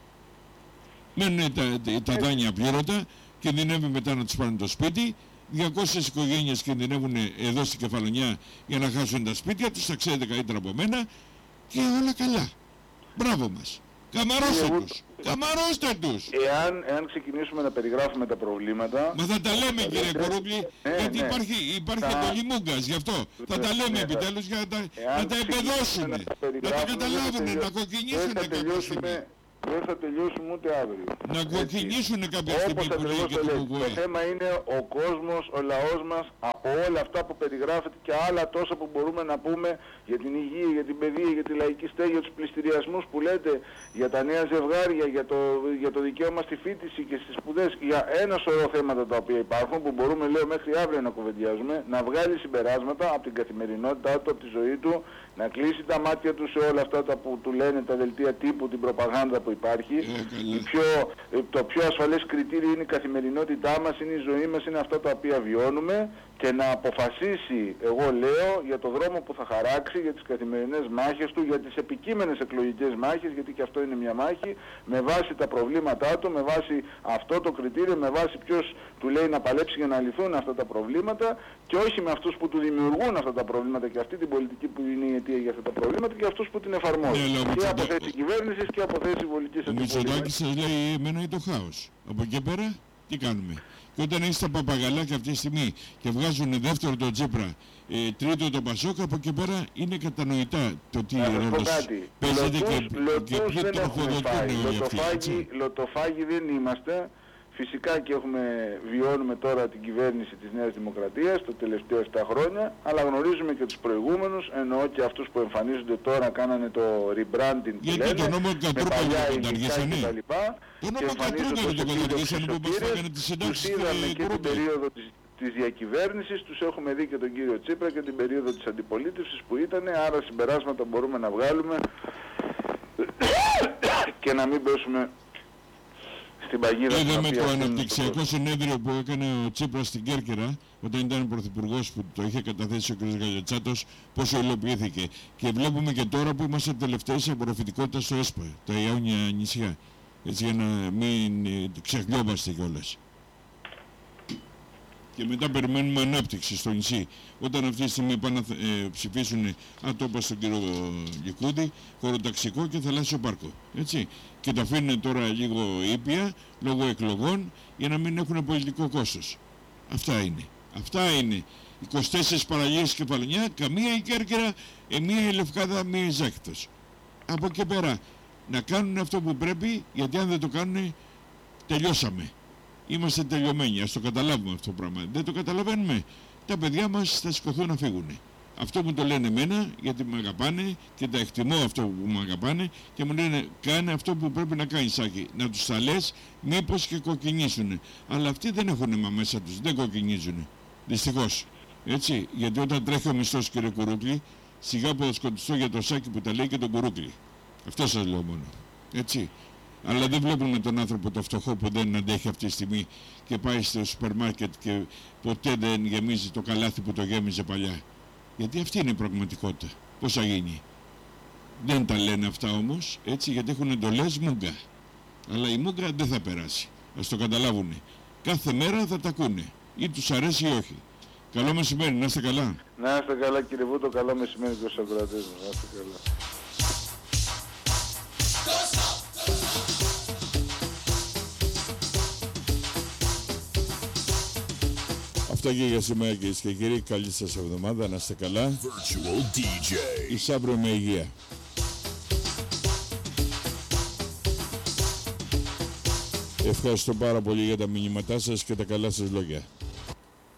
Μένουν τα, τα δάνεια πλήρωτα, κινδυνεύει μετά να τους πάρουν το σπίτι. διακόσιες οικογένειες κινδυνεύουν εδώ στην Κεφαλονιά για να χάσουν τα σπίτια τους, τα ξέρετε καλύτερα από μένα, και όλα καλά. Μπράβο μας. Καμαρώστε Εγώ... τους. Καμαρώστε τους. Εάν, εάν ξεκινήσουμε να περιγράφουμε τα προβλήματα... Μα θα τα λέμε, κύριε Κορούκλη, ναι, γιατί ναι. υπάρχει, υπάρχει θα... εντολή Μούγκας, γι' αυτό. Ναι, θα τα λέμε ναι, επιτέλους για να τα, να τα εμπεδώσουν, να, να τα καταλάβουν, να κοκκινήσουν κάποια στιγμή. Δεν θα τελειώσουμε ούτε αύριο. Να κοκκινήσουν κάποια στιγμή που λέει και το κουκουέ. Το θέμα είναι ο κόσμος, ο λαός μας, από όλα αυτά που περιγράφεται και άλλα τόσα που μπορούμε να πούμε για την υγεία, για την παιδεία, για τη λαϊκή στέγη, για τους πληστηριασμούς που λέτε, για τα νέα ζευγάρια, για το, για το δικαίωμα στη φοιτηση και στις σπουδές, για ένα σωρό θέματα τα οποία υπάρχουν που μπορούμε, λέω, μέχρι αύριο να κουβεντιάζουμε, να βγάλει συμπεράσματα από την καθημερινότητά του, από τη ζωή του, να κλείσει τα μάτια του σε όλα αυτά τα που του λένε τα δελτία τύπου, την προπαγάνδα που υπάρχει. Ε, η πιο, το πιο ασφαλές κριτήριο είναι η καθημερινότητά μας, είναι η ζωή μας, είναι αυτά τα οποία βιώνουμε, και να αποφασίσει, εγώ λέω, για το δρόμο που θα χαράξει, για τις καθημερινές μάχες του, για τις επικείμενες εκλογικές μάχες, γιατί και αυτό είναι μια μάχη, με βάση τα προβλήματά του, με βάση αυτό το κριτήριο, με βάση ποιος του λέει να παλέψει για να λυθούν αυτά τα προβλήματα, και όχι με αυτούς που του δημιουργούν αυτά τα προβλήματα και αυτή την πολιτική που είναι η αιτία για αυτά τα προβλήματα, και αυτούς που την εφαρμόζουν. Ναι, και από θέση κυβέρνησης και από θέση βολικής αντιπολίτευσης. Ο Μητσοτάκης σας λέει εμένα είναι το χάος. Από εκεί πέρα τι κάνουμε? Και όταν έχεις τα παπαγαλάκια αυτή τη στιγμή και βγάζουν δεύτερο το Τσίπρα, ε, τρίτο το Πασόκ, από εκεί πέρα είναι κατανοητά το τι ρόλος παίζεται και, και ποιο τροφοδοτούν όλοι αυτοί. Λοτοφάγοι δεν είμαστε. Φυσικά και έχουμε, βιώνουμε τώρα την κυβέρνηση της Νέας Δημοκρατίας τα τελευταία επτά χρόνια, αλλά γνωρίζουμε και τους προηγούμενους, εννοώ και αυτούς που εμφανίζονται τώρα, κάνανε το rebranding, γιατί το νόμο Κατρούγκαλου το καταργήσανε. Το νόμο Κατρούγκαλου το καταργήσανε που μας έκανε τις συντάξεις και την περίοδο της, της διακυβέρνησης, τους έχουμε δει και τον κύριο Τσίπρα και την περίοδο της αντιπολίτευσης που ήταν, άρα συμπεράσματα μπορούμε να βγάλουμε και να μην πέσουμε στην παγίδα. Είδαμε το αναπτυξιακό συνέδριο που έκανε ο Τσίπρας στην Κέρκυρα όταν ήταν πρωθυπουργός, που το είχε καταθέσει ο κ. Γαλιατσάτος, πόσο υλοποιήθηκε. Και βλέπουμε και τώρα που είμαστε τελευταίοι σε απορροφητικότητα στο ΕΣΠΑ, τα Ιόνια νησιά. Έτσι, για να μην ξεχνιόμαστε κιόλας. Και μετά περιμένουμε ανάπτυξη στο νησί. Όταν αυτή τη στιγμή πάνε να ε, ψηφίσουν, αν το είπα στον κύριο Λικούδη, χωροταξικό και θαλάσσιο πάρκο. Έτσι. Και τα αφήνουν τώρα λίγο ήπια, λόγω εκλογών, για να μην έχουν πολιτικό κόστος. Αυτά είναι. Αυτά είναι. είκοσι τέσσερις παραλίες Κεφαλονιά, καμία η Κέρκυρα, ε, μία η Λευκάδα, μία η Ζάκηθος. Από εκεί πέρα να κάνουν αυτό που πρέπει, γιατί αν δεν το κάνουν, τελειώσαμε. Είμαστε τελειωμένοι, ας το καταλάβουμε αυτό το πράγμα. Δεν το καταλαβαίνουμε, τα παιδιά μας θα σηκωθούν να φύγουν. Αυτό μου το λένε εμένα, γιατί με αγαπάνε και τα εκτιμώ αυτό που με αγαπάνε, και μου λένε κάνε αυτό που πρέπει να κάνεις, Σάκη. Να τους τα λες, μήπως και κοκκινήσουν. Αλλά αυτοί δεν έχουν αίμα μέσα τους, δεν κοκκινίζουν. Δυστυχώς. Έτσι, γιατί όταν τρέχει ο μισθός, κύριε Κουρούκλη, σιγά που θα σκοτιστώ για το Σάκη που τα λέει και τον Κουρούκλη. Αυτό σας λέω μόνο. Έτσι. Αλλά δεν βλέπουμε τον άνθρωπο το φτωχό που δεν αντέχει αυτή τη στιγμή και πάει στο σούπερ μάρκετ και ποτέ δεν γεμίζει το καλάθι που το γέμιζε παλιά. Γιατί αυτή είναι η πραγματικότητα. Πώς θα γίνει? Δεν τα λένε αυτά όμως, έτσι, γιατί έχουν εντολές Μούγκα. Αλλά η Μούγκα δεν θα περάσει. Ας το καταλάβουν. Κάθε μέρα θα τα ακούνε. Ή τους αρέσει ή όχι. Καλό μεσημέρι, να είστε καλά. Να είστε καλά, κύριε Βούτο, καλό μεσημέρι και στους ακροατές μας. Να είστε καλά. Αυτά και για σήμερα, κυρίες και κύριοι. Καλή σας εβδομάδα, να είστε καλά. Virtual ντι τζέι. Εις αύριο με υγεία. Ευχαριστώ πάρα πολύ για τα μηνύματά σας και τα καλά σας λόγια.